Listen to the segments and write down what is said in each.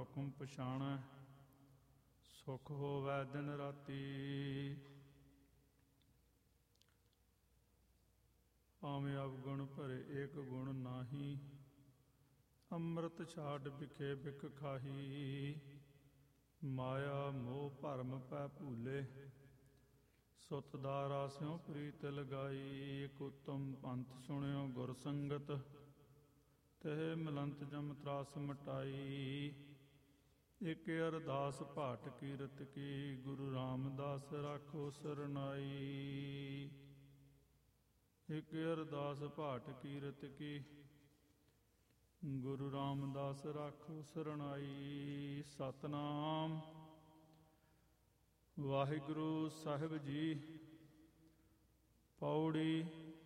ਹਾਕਮ ਪਛਾਣੈ, ਸੁਖ ਹੋਵੈ ਦਿਨ ਰਾਤੀ। ਆਵੇਂ ਅਵਗੁਣ ਭਰੇ ਏਕ ਗੁਣ ਨਾਹੀ, ਅੰਮ੍ਰਿਤ ਛਾਡ ਬਿਖੇ ਬਿਖ ਖਾਹੀ। ਮਾਇਆ ਮੋਹ ਭਰਮ ਪੈ ਭੂਲੇ, ਸੁਤ ਦਾਰਾ ਸਿਉ ਪ੍ਰੀਤ ਲਗਾਈ। ਇਕ ਉਤਮ ਪੰਥ ਸੁਣਿਓ ਗੁਰ ਸੰਗਤ, ਤਹਿ ਮਿਲੰਤ ਜਮ ਤਰਾਸ ਮਟਾਈ। ਇਕ ਅਰਦਾਸ ਭਾਟ ਕੀਰਤ ਕੀ, ਗੁਰੂ ਰਾਮਦਾਸ ਰਾਖੋ ਸਰਨਾਈ। ਇਕ ਅਰਦਾਸ ਭਾਟ ਕੀਰਤ ਕੀ, ਗੁਰੂ ਰਾਮਦਾਸ ਰਾਖੋ ਸਰਨਾਈ। ਸਤਿਨਾਮ ਵਾਹਿਗੁਰੂ ਸਾਹਿਬ ਜੀ। ਪੌੜੀ।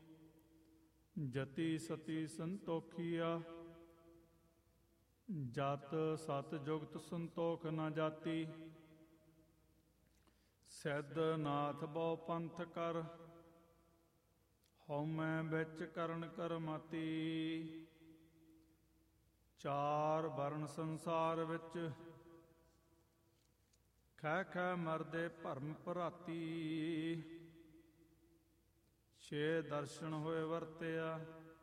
ਜਤੀ ਸਤੀ ਸੰਤੋਖੀਆ, ਜਤ ਸਤ ਜੁਗਤ ਸੰਤੋਖ ਨ ਜਾਤੀ। ਸਿੱਧ ਨਾਥ ਬਹੁ ਪੰਥ ਕਰ, ਹਉਮੈ ਵਿੱਚ ਕਰਨ ਕਰਮਾਤੀ। ਚਾਰ ਵਰਨ ਸੰਸਾਰ ਵਿੱਚ, ਖਹਿ ਖਹਿ ਮਰਦੇ ਭਰਮ ਭਰਾਤੀ। ਛੇ ਦਰਸ਼ਨ ਹੋਏ ਵਰਤਿਆ,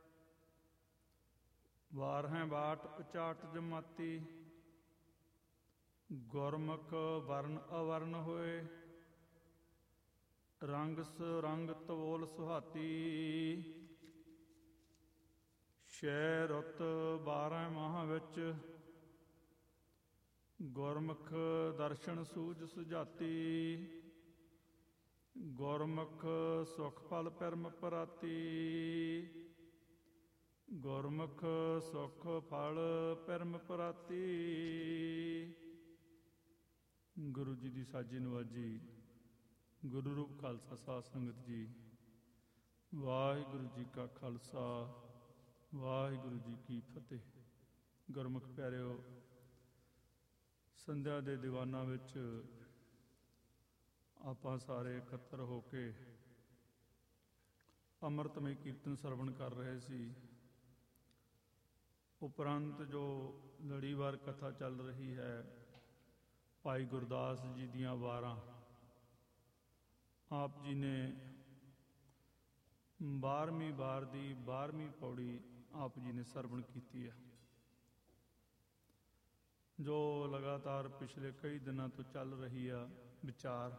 ਬਾਰ੍ਹੈ ਬਾਟ ਉਚਾਟ ਜਮਾਤੀ। ਗੁਰਮੁਖ ਵਰਨ ਅਵਰਨ ਹੋਏ, ਰੰਗ ਸੁਰੰਗ ਤਵੋਲ ਸੁਹਾਤੀ। ਛੇ ਰੁੱਤ ਬਾਰ੍ਹੈ ਮਾਹ ਵਿੱਚ, ਗੁਰਮੁਖ ਦਰਸ਼ਨ ਸੂਝ ਸੁਝਾਤੀ। ਗੁਰਮੁਖ ਸੁਖ ਫਲ ਪਰਮ ਪਰਾਤੀ। ਗੁਰਮੁਖ ਸੁਖ ਫਲ ਪਰਮ ਪਰਾਤੀ। ਗੁਰੂ ਜੀ ਦੀ ਸਾਜੀ ਨਵਾਜੀ। ਗੁਰੂ ਰੂਪ ਖਾਲਸਾ ਸਾਧ ਸੰਗਤ ਜੀ, ਵਾਹਿਗੁਰੂ ਜੀ ਕਾ ਖਾਲਸਾ, ਵਾਹਿਗੁਰੂ ਜੀ ਕੀ ਫਤਿਹ। ਗੁਰਮੁਖ ਪਿਆਰਿਓ, ਸੰਧਿਆ ਦੇ ਦੀਵਾਨਾਂ ਵਿੱਚ ਆਪਾਂ ਸਾਰੇ ਇਕੱਤਰ ਹੋ ਕੇ ਅੰਮ੍ਰਿਤਮਈ ਕੀਰਤਨ ਸਰਵਣ ਕਰ ਰਹੇ ਸੀ। ਉਪਰੰਤ ਜੋ ਲੜੀਵਾਰ ਕਥਾ ਚੱਲ ਰਹੀ ਹੈ, ਭਾਈ ਗੁਰਦਾਸ ਜੀ ਦੀਆਂ ਵਾਰਾਂ, ਆਪ ਜੀ ਨੇ 12ਵੀਂ ਵਾਰ ਦੀ 12ਵੀਂ ਪੌੜੀ ਆਪ ਜੀ ਨੇ ਸਰਵਣ ਕੀਤੀ ਹੈ, ਜੋ ਲਗਾਤਾਰ ਪਿਛਲੇ ਕਈ ਦਿਨਾਂ ਤੋਂ ਚੱਲ ਰਹੀ ਆ ਵਿਚਾਰ।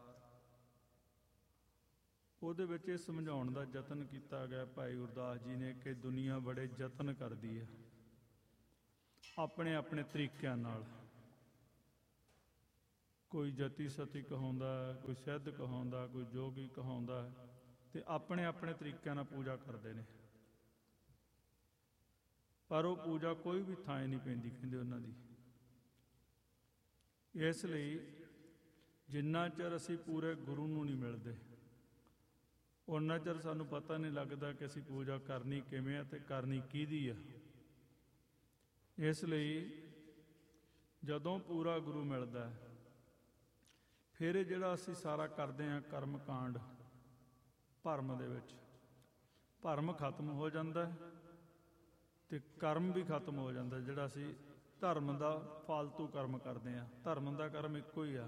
ਉਹਦੇ ਵਿੱਚ ਇਹ ਸਮਝਾਉਣ ਦਾ ਯਤਨ ਕੀਤਾ ਗਿਆ ਭਾਈ ਗੁਰਦਾਸ ਜੀ ਨੇ ਕਿ ਦੁਨੀਆ ਬੜੇ ਯਤਨ ਕਰਦੀ ਹੈ ਆਪਣੇ ਆਪਣੇ ਤਰੀਕਿਆਂ ਨਾਲ। ਕੋਈ ਜਤੀ ਸਤੀ ਕਹਾਉਂਦਾ, ਕੋਈ ਸਿੱਧ ਕਹਾਉਂਦਾ, ਕੋਈ ਜੋਗੀ ਕਹਾਉਂਦਾ, ਤੇ ਆਪਣੇ ਆਪਣੇ ਤਰੀਕਿਆਂ ਨਾਲ ਪੂਜਾ ਕਰਦੇ ਨੇ। ਪਰ ਉਹ ਪੂਜਾ ਕੋਈ ਵੀ ਥਾਂ ਨਹੀਂ ਪੈਂਦੀ, ਕਹਿੰਦੇ ਉਹਨਾਂ ਦੀ। ਇਸ ਲਈ ਜਿੰਨਾ ਚਿਰ ਅਸੀਂ ਪੂਰੇ ਗੁਰੂ ਨੂੰ ਨਹੀਂ ਮਿਲਦੇ, ਉਨਾ ਚਿਰ ਸਾਨੂੰ ਪਤਾ ਨਹੀਂ ਲੱਗਦਾ ਕਿ ਅਸੀਂ ਪੂਜਾ ਕਰਨੀ ਕਿਵੇਂ ਆ ਤੇ ਕਰਨੀ ਕਿਹਦੀ ਆ। ਇਸ ਲਈ ਜਦੋਂ ਪੂਰਾ ਗੁਰੂ ਮਿਲਦਾ, ਫਿਰ ਇਹ ਜਿਹੜਾ ਅਸੀਂ ਸਾਰਾ ਕਰਦੇ ਹਾਂ ਕਰਮ ਕਾਂਡ, ਭਰਮ ਦੇ ਵਿੱਚ ਭਰਮ ਖਤਮ ਹੋ ਜਾਂਦਾ ਤੇ ਕਰਮ ਵੀ ਖਤਮ ਹੋ ਜਾਂਦਾ। ਜਿਹੜਾ ਅਸੀਂ ਧਰਮ ਦਾ ਫਾਲਤੂ ਕਰਮ ਕਰਦੇ ਹਾਂ, ਧਰਮ ਦਾ ਕਰਮ ਇੱਕੋ ਹੀ ਆ।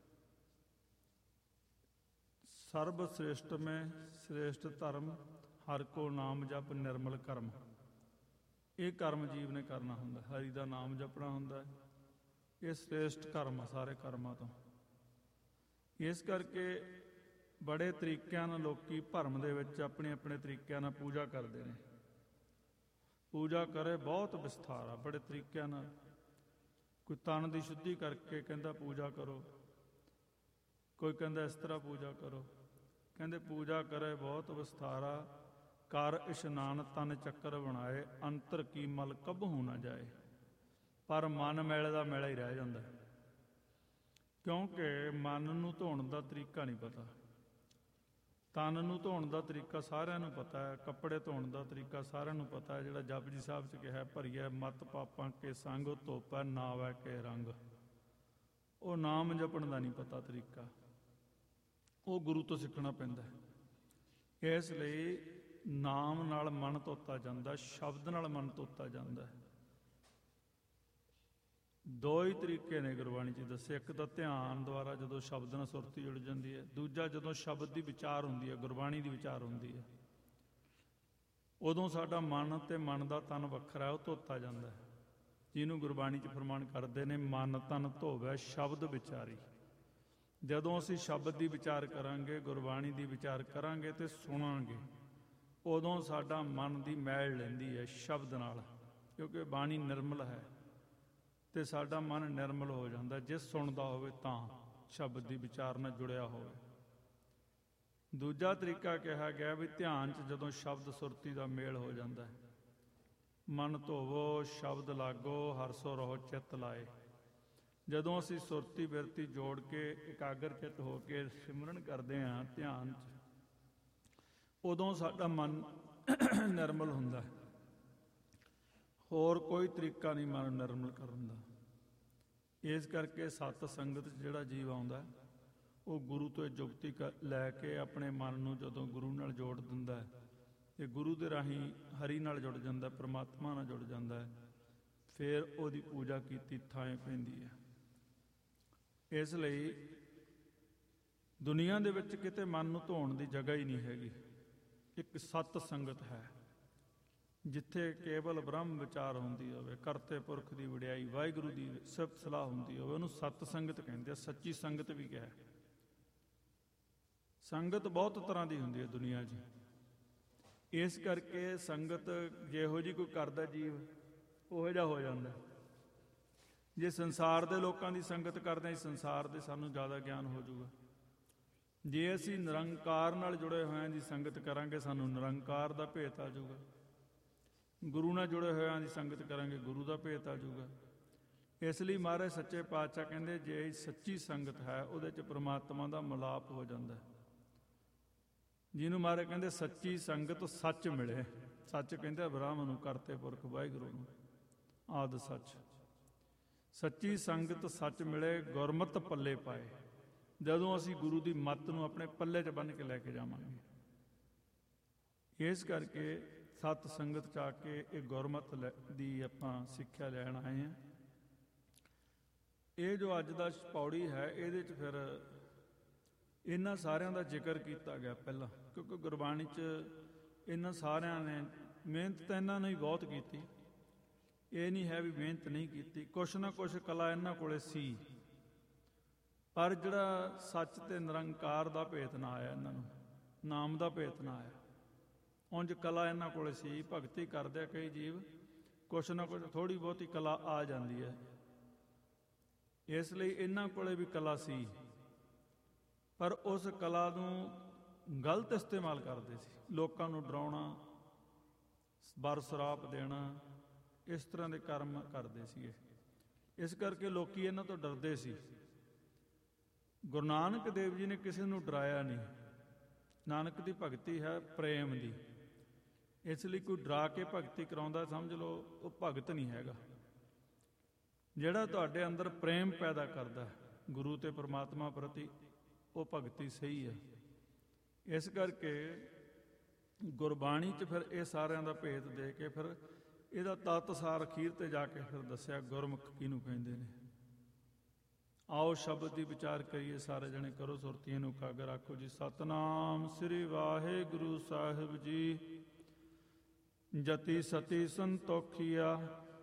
ਸਰਬ ਸ੍ਰੇਸ਼ਟ ਮੈਂ ਸ੍ਰੇਸ਼ਟ ਧਰਮ, ਹਰਿ ਕੋ ਨਾਮ ਜਪ ਨਿਰਮਲ ਕਰਮ। ਇਹ ਕਰਮ ਜੀਵ ਨੇ ਕਰਨਾ ਹੁੰਦਾ, ਹਰੀ ਦਾ ਨਾਮ ਜਪਣਾ ਹੁੰਦਾ। ਇਹ ਸ੍ਰੇਸ਼ਟ ਕਰਮ ਆ ਸਾਰੇ ਕਰਮਾਂ ਤੋਂ। ਇਸ ਕਰਕੇ ਬੜੇ ਤਰੀਕਿਆਂ ਨਾਲ ਲੋਕੀ ਭਰਮ ਦੇ ਵਿੱਚ ਆਪਣੇ ਆਪਣੇ ਤਰੀਕਿਆਂ ਨਾਲ ਪੂਜਾ ਕਰਦੇ ਨੇ। ਪੂਜਾ ਕਰੇ ਬਹੁਤ ਵਿਸਥਾਰ ਆ, ਬੜੇ ਤਰੀਕਿਆਂ ਨਾਲ। ਕੋਈ ਤਨ ਦੀ ਸ਼ੁੱਧੀ ਕਰਕੇ ਕਹਿੰਦਾ ਪੂਜਾ ਕਰੋ, ਕੋਈ ਕਹਿੰਦਾ ਇਸ ਤਰ੍ਹਾਂ ਪੂਜਾ ਕਰੋ। ਕਹਿੰਦੇ ਪੂਜਾ ਕਰੇ ਬਹੁਤ ਵਿਸਥਾਰਾ, ਕਰ ਇਸ਼ਨਾਨ ਤਨ ਚੱਕਰ ਬਣਾਏ, ਅੰਤਰ ਕੀ ਮਲ ਕਬਹੂ ਨਾ ਜਾਏ। ਪਰ ਮਨ ਮੈਲੇ ਦਾ ਮੈਲਾ ਹੀ ਰਹਿ ਜਾਂਦਾ, ਕਿਉਂਕਿ ਮਨ ਨੂੰ ਧੋਣ ਦਾ ਤਰੀਕਾ ਨਹੀਂ ਪਤਾ। ਤਨ ਨੂੰ ਧੋਣ ਦਾ ਤਰੀਕਾ ਸਾਰਿਆਂ ਨੂੰ ਪਤਾ ਹੈ, ਕੱਪੜੇ ਧੋਣ ਦਾ ਤਰੀਕਾ ਸਾਰਿਆਂ ਨੂੰ ਪਤਾ ਹੈ। ਜਿਹੜਾ ਜਪਜੀ ਸਾਹਿਬ 'ਚ ਕਿਹਾ, ਭਰੀਐ ਮਤ ਪਾਪਾਂ ਕੇ ਸੰਗ, ਧੋਪੈ ਨਾਵੈ ਕੇ ਰੰਗ। ਉਹ ਨਾਮ ਜਪਣ ਦਾ ਨਹੀਂ ਪਤਾ ਤਰੀਕਾ, ਉਹ ਗੁਰੂ ਤੋਂ ਸਿੱਖਣਾ ਪੈਂਦਾ। ਇਸ ਲਈ ਨਾਮ ਨਾਲ ਮਨ ਧੋਤਾ ਜਾਂਦਾ, ਸ਼ਬਦ ਨਾਲ ਮਨ ਧੋਤਾ ਜਾਂਦਾ। ਦੋ ਹੀ ਤਰੀਕੇ ਨੇ ਗੁਰਬਾਣੀ 'ਚ ਦੱਸੇ। ਇੱਕ ਤਾਂ ਧਿਆਨ ਦੁਆਰਾ ਜਦੋਂ ਸ਼ਬਦ ਨਾਲ ਸੁਰਤੀ ਜੁੜ ਜਾਂਦੀ ਹੈ, ਦੂਜਾ ਜਦੋਂ ਸ਼ਬਦ ਦੀ ਵਿਚਾਰ ਹੁੰਦੀ ਹੈ, ਗੁਰਬਾਣੀ ਦੀ ਵਿਚਾਰ ਹੁੰਦੀ ਹੈ, ਉਦੋਂ ਸਾਡਾ ਮਨ ਤੇ ਮਨ ਦਾ ਤਨ ਵੱਖਰਾ, ਉਹ ਧੋਤਾ ਜਾਂਦਾ ਹੈ। ਜਿਹਨੂੰ ਗੁਰਬਾਣੀ 'ਚ ਫਰਮਾਨ ਕਰਦੇ ਨੇ, ਮਨ ਤਨ ਧੋਵੈ ਸ਼ਬਦ ਵਿਚਾਰੀ। ਜਦੋਂ ਅਸੀਂ ਸ਼ਬਦ ਦੀ ਵਿਚਾਰ ਕਰਾਂਗੇ, ਗੁਰਬਾਣੀ ਦੀ ਵਿਚਾਰ ਕਰਾਂਗੇ ਤੇ ਸੁਣਾਂਗੇ, ਉਦੋਂ ਸਾਡਾ ਮਨ ਦੀ ਮੈਲ ਲੈਂਦੀ ਹੈ ਸ਼ਬਦ ਨਾਲ, ਕਿਉਂਕਿ ਬਾਣੀ ਨਿਰਮਲ ਹੈ ਤੇ ਸਾਡਾ ਮਨ ਨਿਰਮਲ ਹੋ ਜਾਂਦਾ ਜੇ ਸੁਣਦਾ ਹੋਵੇ ਤਾਂ, ਸ਼ਬਦ ਦੀ ਵਿਚਾਰ ਨਾਲ ਜੁੜਿਆ ਹੋਵੇ। ਦੂਜਾ ਤਰੀਕਾ ਕਿਹਾ ਗਿਆ ਵੀ ਧਿਆਨ 'ਚ ਜਦੋਂ ਸ਼ਬਦ ਸੁਰਤੀ ਦਾ ਮੇਲ ਹੋ ਜਾਂਦਾ ਹੈ, ਮਨ ਧੋਵੋ ਸ਼ਬਦ ਲਾਗੋ ਹਰਸੋ ਰਹੋ ਚਿੱਤ ਲਾਏ। ਜਦੋਂ ਅਸੀਂ ਸੁਰਤੀ ਬਿਰਤੀ ਜੋੜ ਕੇ ਇਕਾਗਰ ਚਿੱਤ ਹੋ ਕੇ ਸਿਮਰਨ ਕਰਦੇ ਹਾਂ ਧਿਆਨ 'ਚ, ਉਦੋਂ ਸਾਡਾ ਮਨ ਨਿਰਮਲ ਹੁੰਦਾ ਹੈ। ਹੋਰ ਕੋਈ ਤਰੀਕਾ ਨਹੀਂ ਮਨ ਨਿਰਮਲ ਕਰਨ ਦਾ। ਇਸ ਕਰਕੇ ਸਤ ਸੰਗਤ 'ਚ ਜਿਹੜਾ ਜੀਵ ਆਉਂਦਾ, ਉਹ ਗੁਰੂ ਤੋਂ ਜੁਗਤੀ ਲੈ ਕੇ ਆਪਣੇ ਮਨ ਨੂੰ ਜਦੋਂ ਗੁਰੂ ਨਾਲ ਜੋੜ ਦਿੰਦਾ ਹੈ ਤੇ ਗੁਰੂ ਦੇ ਰਾਹੀਂ ਹਰੀ ਨਾਲ ਜੁੜ ਜਾਂਦਾ, ਪਰਮਾਤਮਾ ਨਾਲ ਜੁੜ ਜਾਂਦਾ ਹੈ, ਫਿਰ ਉਹਦੀ ਪੂਜਾ ਕੀਤੀ ਥਾਂ ਪੈਂਦੀ ਹੈ। ਇਸ ਲਈ ਦੁਨੀਆ ਦੇ ਵਿੱਚ ਕਿਤੇ ਮਨ ਨੂੰ ਧੋਣ ਦੀ ਜਗ੍ਹਾ ਹੀ ਨਹੀਂ ਹੈਗੀ। ਇੱਕ ਸਤ ਸੰਗਤ ਹੈ ਜਿੱਥੇ ਕੇਵਲ ਬ੍ਰਹਮ ਵਿਚਾਰ ਹੁੰਦੀ ਹੋਵੇ, ਕਰਤੇ ਪੁਰਖ ਦੀ ਵਡਿਆਈ, ਵਾਹਿਗੁਰੂ ਦੀ ਸਿਫਤ ਸਲਾਹ ਹੁੰਦੀ ਹੋਵੇ, ਉਹਨੂੰ ਸਤ ਸੰਗਤ ਕਹਿੰਦੇ ਆ। ਸੱਚੀ ਸੰਗਤ ਵੀ ਕਿਹਾ। ਸੰਗਤ ਬਹੁਤ ਤਰ੍ਹਾਂ ਦੀ ਹੁੰਦੀ ਹੈ ਦੁਨੀਆ 'ਚ। ਇਸ ਕਰਕੇ ਸੰਗਤ ਜਿਹੋ ਜਿਹੀ ਕੋਈ ਕਰਦਾ ਜੀਵ, ਉਹੋ ਜਿਹਾ ਹੋ ਜਾਂਦਾ। ਜੇ ਸੰਸਾਰ ਦੇ ਲੋਕਾਂ ਦੀ ਸੰਗਤ ਕਰਦੇ ਹਾਂ, ਸੰਸਾਰ ਦੇ ਸਾਨੂੰ ਜ਼ਿਆਦਾ ਗਿਆਨ ਹੋ ਜਾਊਗਾ। ਜੇ ਅਸੀਂ ਨਿਰੰਕਾਰ ਨਾਲ ਜੁੜੇ ਹੋਇਆਂ ਦੀ ਸੰਗਤ ਕਰਾਂਗੇ, ਸਾਨੂੰ ਨਿਰੰਕਾਰ ਦਾ ਭੇਤ ਆ ਜਾਊਗਾ। ਗੁਰੂ ਨਾਲ ਜੁੜੇ ਹੋਇਆਂ ਦੀ ਸੰਗਤ ਕਰਾਂਗੇ, ਗੁਰੂ ਦਾ ਭੇਤ ਆ ਜਾਊਗਾ। ਇਸ ਲਈ ਮਹਾਰਾਜ ਸੱਚੇ ਪਾਤਸ਼ਾਹ ਕਹਿੰਦੇ, ਜੇ ਸੱਚੀ ਸੰਗਤ ਹੈ ਉਹਦੇ 'ਚ ਪ੍ਰਮਾਤਮਾ ਦਾ ਮਿਲਾਪ ਹੋ ਜਾਂਦਾ। ਜਿਹਨੂੰ ਮਹਾਰਾਜ ਕਹਿੰਦੇ ਸੱਚੀ ਸੰਗਤ ਸੱਚ ਮਿਲੇ। ਸੱਚ ਕਹਿੰਦੇ ਬ੍ਰਹਮ ਨੂੰ, ਕਰਤੇ ਪੁਰਖ ਵਾਹਿਗੁਰੂ ਨੂੰ, ਆਦਿ ਸੱਚ। ਸੱਚੀ ਸੰਗਤ ਸੱਚ ਮਿਲੇ, ਗੁਰਮਤਿ ਪੱਲੇ ਪਾਏ। ਜਦੋਂ ਅਸੀਂ ਗੁਰੂ ਦੀ ਮੱਤ ਨੂੰ ਆਪਣੇ ਪੱਲੇ 'ਚ ਬੰਨ੍ਹ ਕੇ ਲੈ ਕੇ ਜਾਵਾਂਗੇ। ਇਸ ਕਰਕੇ ਸਤ ਸੰਗਤ 'ਚ ਆ ਕੇ ਇਹ ਗੁਰਮਤਿ ਦੀ ਆਪਾਂ ਸਿੱਖਿਆ ਲੈਣ ਆਏ ਹਾਂ। ਇਹ ਜੋ ਅੱਜ ਦਾ ਪੌੜੀ ਹੈ, ਇਹਦੇ 'ਚ ਫਿਰ ਇਹਨਾਂ ਸਾਰਿਆਂ ਦਾ ਜ਼ਿਕਰ ਕੀਤਾ ਗਿਆ ਪਹਿਲਾਂ, ਕਿਉਂਕਿ ਗੁਰਬਾਣੀ 'ਚ ਇਹਨਾਂ ਸਾਰਿਆਂ ਨੇ ਮਿਹਨਤ ਤਾਂ ਇਹਨਾਂ ਨੇ ਹੀ ਬਹੁਤ ਕੀਤੀ। ਇਹ ਨਹੀਂ ਹੈ ਵੀ ਮਿਹਨਤ ਨਹੀਂ ਕੀਤੀ, ਕੁਛ ਨਾ ਕੁਛ ਕਲਾ ਇਹਨਾਂ ਕੋਲੇ ਸੀ, ਪਰ ਜਿਹੜਾ ਸੱਚ ਤੇ ਨਿਰੰਕਾਰ ਦਾ ਭੇਤ ਨਾ ਆਇਆ, ਇਹਨਾਂ ਨੂੰ ਨਾਮ ਦਾ ਭੇਤ ਨਾ ਆਇਆ। ਉਂਝ ਕਲਾ ਇਹਨਾਂ ਕੋਲੇ ਸੀ, ਭਗਤੀ ਕਰਦੇ ਆ ਕਈ ਜੀਵ, ਕੁਛ ਨਾ ਕੁਛ ਥੋੜ੍ਹੀ ਬਹੁਤੀ ਕਲਾ ਆ ਜਾਂਦੀ ਹੈ। ਇਸ ਲਈ ਇਹਨਾਂ ਕੋਲੇ ਵੀ ਕਲਾ ਸੀ, ਪਰ ਉਸ ਕਲਾ ਨੂੰ ਗਲਤ ਇਸਤੇਮਾਲ ਕਰਦੇ ਸੀ। ਲੋਕਾਂ ਨੂੰ ਡਰਾਉਣਾ, ਵਰ ਸਰਾਪ ਦੇਣਾ, ਇਸ ਤਰ੍ਹਾਂ ਦੇ ਕਰਮ ਕਰਦੇ ਸੀਗੇ। ਇਸ ਕਰਕੇ ਲੋਕੀ ਇਹਨਾਂ ਤੋਂ ਡਰਦੇ ਸੀ। ਗੁਰੂ ਨਾਨਕ ਦੇਵ ਜੀ ਨੇ ਕਿਸੇ ਨੂੰ ਡਰਾਇਆ ਨਹੀਂ। ਨਾਨਕ ਦੀ ਭਗਤੀ ਹੈ ਪ੍ਰੇਮ ਦੀ। ਇਸ ਲਈ ਕੋਈ ਡਰਾ ਕੇ ਭਗਤੀ ਕਰਾਉਂਦਾ, ਸਮਝ ਲਓ ਉਹ ਭਗਤ ਨਹੀਂ ਹੈਗਾ। ਜਿਹੜਾ ਤੁਹਾਡੇ ਅੰਦਰ ਪ੍ਰੇਮ ਪੈਦਾ ਕਰਦਾ ਗੁਰੂ ਤੇ ਪਰਮਾਤਮਾ ਪ੍ਰਤੀ, ਉਹ ਭਗਤੀ ਸਹੀ ਹੈ। ਇਸ ਕਰਕੇ ਗੁਰਬਾਣੀ 'ਚ ਫਿਰ ਇਹ ਸਾਰਿਆਂ ਦਾ ਭੇਦ ਦੇ ਕੇ ਫਿਰ ਇਹਦਾ ਤੱਤ ਸਾਰ ਅਖੀਰ ਤੇ ਜਾ ਕੇ ਫਿਰ ਦੱਸਿਆ ਗੁਰਮੁਖ ਕਿਹਨੂੰ ਕਹਿੰਦੇ ਨੇ। ਆਓ ਸ਼ਬਦ ਦੀ ਵਿਚਾਰ ਕਰੀਏ ਸਾਰੇ ਜਣੇ, ਕਰੋ ਸੁਰਤੀਆਂ ਨੂੰ ਇਕਾਗਰ, ਆਖੋ ਜੀ ਸਤਨਾਮ ਸ੍ਰੀ ਵਾਹਿਗੁਰੂ ਸਾਹਿਬ ਜੀ। ਜਤੀ ਸਤੀ ਸੰਤੋਖੀਆ,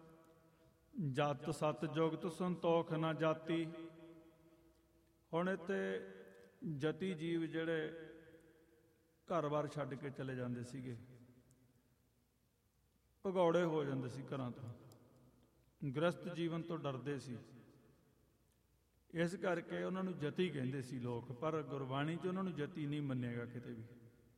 ਜਤ ਸਤ ਜੁਗਤ ਸੰਤੋਖ ਨਾ ਜਾਤੀ। ਹੁਣ ਇੱਥੇ ਜਤੀ ਜੀਵ ਜਿਹੜੇ ਘਰ-ਬਾਰ ਛੱਡ ਕੇ ਚਲੇ ਜਾਂਦੇ ਸੀਗੇ, ਭਗੌੜੇ ਹੋ ਜਾਂਦੇ ਸੀ ਘਰਾਂ ਤੋਂ, ਗ੍ਰਸਤ ਜੀਵਨ ਤੋਂ ਡਰਦੇ ਸੀ। ਇਸ ਕਰਕੇ ਉਹਨਾਂ ਨੂੰ ਜਤੀ ਕਹਿੰਦੇ ਸੀ ਲੋਕ, ਪਰ ਗੁਰਬਾਣੀ 'ਚ ਉਹਨਾਂ ਨੂੰ ਜਤੀ ਨਹੀਂ ਮੰਨੇਗਾ ਕਿਤੇ ਵੀ।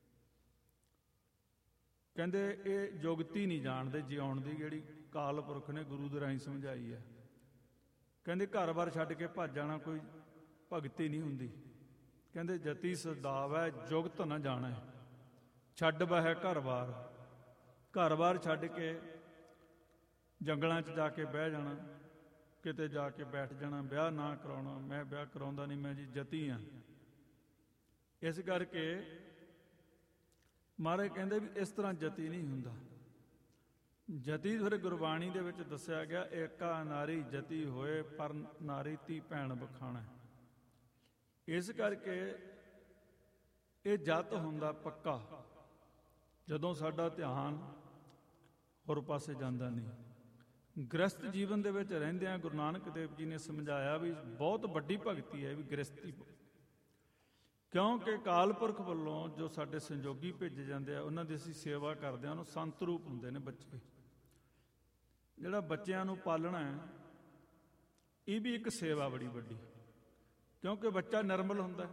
ਕਹਿੰਦੇ ਇਹ ਜੁਗਤੀ ਨਹੀਂ ਜਾਣਦੇ ਜਿਉਣ ਦੀ, ਜਿਹੜੀ ਕਾਲ ਪੁਰਖ ਨੇ ਗੁਰੂ ਦੇ ਰਾਹੀਂ ਸਮਝਾਈ ਹੈ। ਕਹਿੰਦੇ ਘਰ-ਬਾਰ ਛੱਡ ਕੇ ਭੱਜ ਜਾਣਾ ਕੋਈ ਭਗਤੀ ਨਹੀਂ ਹੁੰਦੀ। ਕਹਿੰਦੇ ਜਤੀ ਸਦਾਵੈ ਜੁਗਤ ਨਾ ਜਾਣੈ, ਛੱਡ ਬਹਿ ਘਰ-ਬਾਰ। ਘਰ-ਬਾਰ ਛੱਡ ਕੇ ਜੰਗਲਾਂ 'ਚ ਜਾ ਕੇ ਬਹਿ ਜਾਣਾ, ਕਿਤੇ ਜਾ ਕੇ ਬੈਠ ਜਾਣਾ, ਵਿਆਹ ਨਾ ਕਰਾਉਣਾ, ਮੈਂ ਵਿਆਹ ਕਰਾਉਂਦਾ ਨਹੀਂ, ਮੈਂ ਜੀ ਜਤੀ ਹਾਂ। ਇਸ ਕਰਕੇ ਮਹਾਰਾਜ ਕਹਿੰਦੇ ਵੀ ਇਸ ਤਰ੍ਹਾਂ ਜਤੀ ਨਹੀਂ ਹੁੰਦਾ। ਜਤੀ ਫਿਰ ਗੁਰਬਾਣੀ ਦੇ ਵਿੱਚ ਦੱਸਿਆ ਗਿਆ, ਏਕਾ ਨਾਰੀ ਜਤੀ ਹੋਏ ਪਰ ਨਾਰੀ ਧੀ ਭੈਣ ਬਖਾਣਾ। ਇਸ ਕਰਕੇ ਇਹ ਜਤ ਹੁੰਦਾ ਪੱਕਾ ਜਦੋਂ ਸਾਡਾ ਧਿਆਨ ਹੋਰ ਪਾਸੇ ਜਾਂਦਾ ਨਹੀਂ। ਗ੍ਰਸਤ ਜੀਵਨ ਦੇ ਵਿੱਚ ਰਹਿੰਦਿਆਂ ਗੁਰੂ ਨਾਨਕ ਦੇਵ ਜੀ ਨੇ ਸਮਝਾਇਆ ਵੀ ਬਹੁਤ ਵੱਡੀ ਭਗਤੀ ਹੈ ਵੀ ਗ੍ਰਸਤੀ, ਕਿਉਂਕਿ ਅਕਾਲ ਪੁਰਖ ਵੱਲੋਂ ਜੋ ਸਾਡੇ ਸੰਜੋਗੀ ਭੇਜੇ ਜਾਂਦੇ ਆ ਉਹਨਾਂ ਦੀ ਅਸੀਂ ਸੇਵਾ ਕਰਦੇ ਹਾਂ। ਉਹਨੂੰ ਸੰਤ ਰੂਪ ਹੁੰਦੇ ਨੇ ਬੱਚੇ। ਜਿਹੜਾ ਬੱਚਿਆਂ ਨੂੰ ਪਾਲਣਾ ਹੈ ਇਹ ਵੀ ਇੱਕ ਸੇਵਾ ਬੜੀ ਵੱਡੀ, ਕਿਉਂਕਿ ਬੱਚਾ ਨਿਰਮਲ ਹੁੰਦਾ।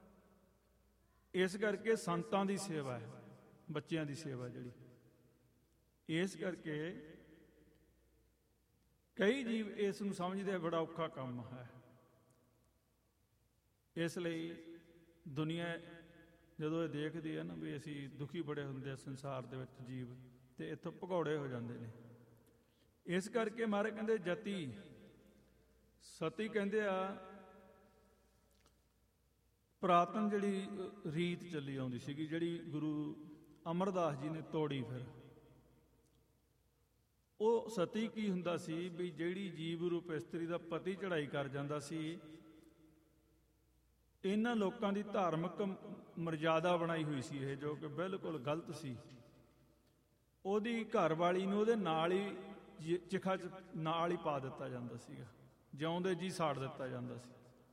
ਇਸ ਕਰਕੇ ਸੰਤਾਂ ਦੀ ਸੇਵਾ ਹੈ ਬੱਚਿਆਂ ਦੀ ਸੇਵਾ ਜਿਹੜੀ। ਇਸ ਕਰਕੇ ਕਈ ਜੀਵ ਇਸ ਨੂੰ ਸਮਝਦੇ ਆ ਬੜਾ ਔਖਾ ਕੰਮ ਹੈ। ਇਸ ਲਈ ਦੁਨੀਆ ਜਦੋਂ ਇਹ ਦੇਖਦੀ ਹੈ ਨਾ ਵੀ ਅਸੀਂ ਦੁਖੀ ਬੜੇ ਹੁੰਦੇ ਆ ਸੰਸਾਰ ਦੇ ਵਿੱਚ ਜੀਵ, ਤੇ ਇੱਥੋਂ ਭਗੌੜੇ ਹੋ ਜਾਂਦੇ ਨੇ। ਇਸ ਕਰਕੇ ਮਹਾਰਾਜ ਕਹਿੰਦੇ ਜਤੀ ਸਤੀ ਕਹਿੰਦੇ ਆ ਪੁਰਾਤਨ ਜਿਹੜੀ ਰੀਤ ਚੱਲੀ ਆਉਂਦੀ ਸੀਗੀ, ਜਿਹੜੀ ਗੁਰੂ ਅਮਰਦਾਸ ਜੀ ਨੇ ਤੋੜੀ। ਫਿਰ ਉਹ ਸਤੀ ਕੀ ਹੁੰਦਾ ਸੀ ਵੀ ਜਿਹੜੀ ਜੀਵ ਰੂਪ ਇਸਤਰੀ ਦਾ ਪਤੀ ਚੜ੍ਹਾਈ ਕਰ ਜਾਂਦਾ ਸੀ, ਇਹਨਾਂ ਲੋਕਾਂ ਦੀ ਧਾਰਮਿਕ ਮਰਜ਼ਾਦਾ ਬਣਾਈ ਹੋਈ ਸੀ ਇਹ, ਜੋ ਕਿ ਬਿਲਕੁਲ ਗਲਤ ਸੀ। ਉਹਦੀ ਘਰ ਵਾਲੀ ਨੂੰ ਉਹਦੇ ਨਾਲ ਹੀ ਚਿਖਾ ਚ ਨਾਲ ਹੀ ਪਾ ਦਿੱਤਾ ਜਾਂਦਾ ਸੀਗਾ, ਜਿਉਂਦੇ ਜੀ ਸਾੜ ਦਿੱਤਾ ਜਾਂਦਾ ਸੀ।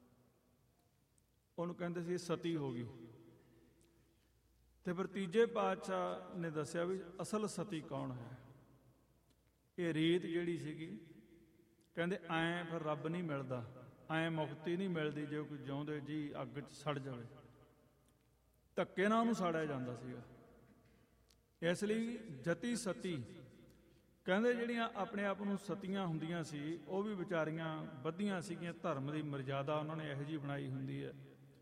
ਉਹਨੂੰ ਕਹਿੰਦੇ ਸੀ ਸਤੀ ਹੋ ਗਈ। ਤੇ ਫਿਰ ਤੀਜੇ ਪਾਤਸ਼ਾਹ ਨੇ ਦੱਸਿਆ ਵੀ ਅਸਲ ਸਤੀ ਕੌਣ ਹੈ। ਇਹ ਰੀਤ ਜਿਹੜੀ ਸੀਗੀ, ਕਹਿੰਦੇ ਐਂ ਫਿਰ ਰੱਬ ਨਹੀਂ ਮਿਲਦਾ, ਐਂ ਮੁਕਤੀ ਨਹੀਂ ਮਿਲਦੀ ਜੇ ਕੋਈ ਜਿਉਂਦੇ ਜੀ ਅੱਗ 'ਚ ਸੜ ਜਾਵੇ। ਧੱਕੇ ਨਾਲ ਉਹਨੂੰ ਸਾੜਿਆ ਜਾਂਦਾ ਸੀਗਾ। ਇਸ ਲਈ ਜਤੀ ਸਤੀ ਕਹਿੰਦੇ ਜਿਹੜੀਆਂ ਆਪਣੇ ਆਪ ਨੂੰ ਸਤੀਆਂ ਹੁੰਦੀਆਂ ਸੀ ਉਹ ਵੀ ਵਿਚਾਰੀਆਂ ਬੱਧੀਆਂ ਸੀਗੀਆਂ। ਧਰਮ ਦੀ ਮਰਜ਼ਾਦਾ ਉਹਨਾਂ ਨੇ ਇਹੋ ਜਿਹੀ ਬਣਾਈ ਹੁੰਦੀ ਹੈ।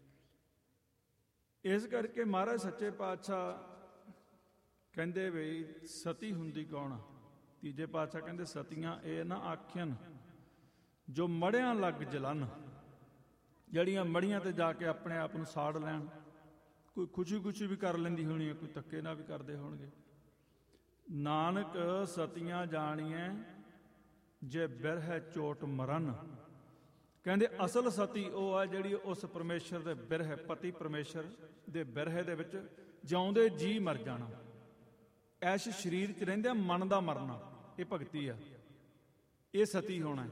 ਇਸ ਕਰਕੇ ਮਹਾਰਾਜ ਸੱਚੇ ਪਾਤਸ਼ਾਹ ਕਹਿੰਦੇ ਵੀ ਸਤੀ ਹੁੰਦੀ ਕੌਣ ਆ। ਤੀਜੇ ਪਾਤਸ਼ਾਹ ਕਹਿੰਦੇ ਸਤੀਆਂ ਇਹ ਨਾ ਆਖਿਆਨ ਜੋ ਮੜਿਆਂ ਲੱਗ ਜਲਨ, ਜਿਹੜੀਆਂ ਮੜੀਆਂ ਤੇ ਜਾ ਕੇ ਆਪਣੇ ਆਪ ਨੂੰ ਸਾੜ ਲੈਣ। ਕੋਈ ਖੁਸ਼ੀ ਵੀ ਕਰ ਲੈਂਦੀ ਹੋਣੀ ਹੈ, ਕੋਈ ਧੱਕੇ ਨਾਲ ਵੀ ਕਰਦੇ ਹੋਣਗੇ। ਨਾਨਕ ਸਤੀਆਂ ਜਾਣੀਐ ਜੇ ਬਿਰਹਿ ਚੋਟ ਮਰਨ। ਕਹਿੰਦੇ ਅਸਲ ਸਤੀ ਉਹ ਆ ਜਿਹੜੀ ਉਸ ਪਰਮੇਸ਼ਰ ਦੇ ਬਿਰਹਿ, ਪਤੀ ਪਰਮੇਸ਼ਰ ਦੇ ਬਿਰਹਿ ਦੇ ਵਿੱਚ ਜਿਉਂਦੇ ਜੀ ਮਰ ਜਾਣਾ। ਐਸ਼ ਸਰੀਰ 'ਚ ਰਹਿੰਦਿਆਂ ਮਨ ਦਾ ਮਰਨਾ, ਇਹ ਭਗਤੀ ਆ, ਇਹ ਸਤੀ ਹੋਣਾ।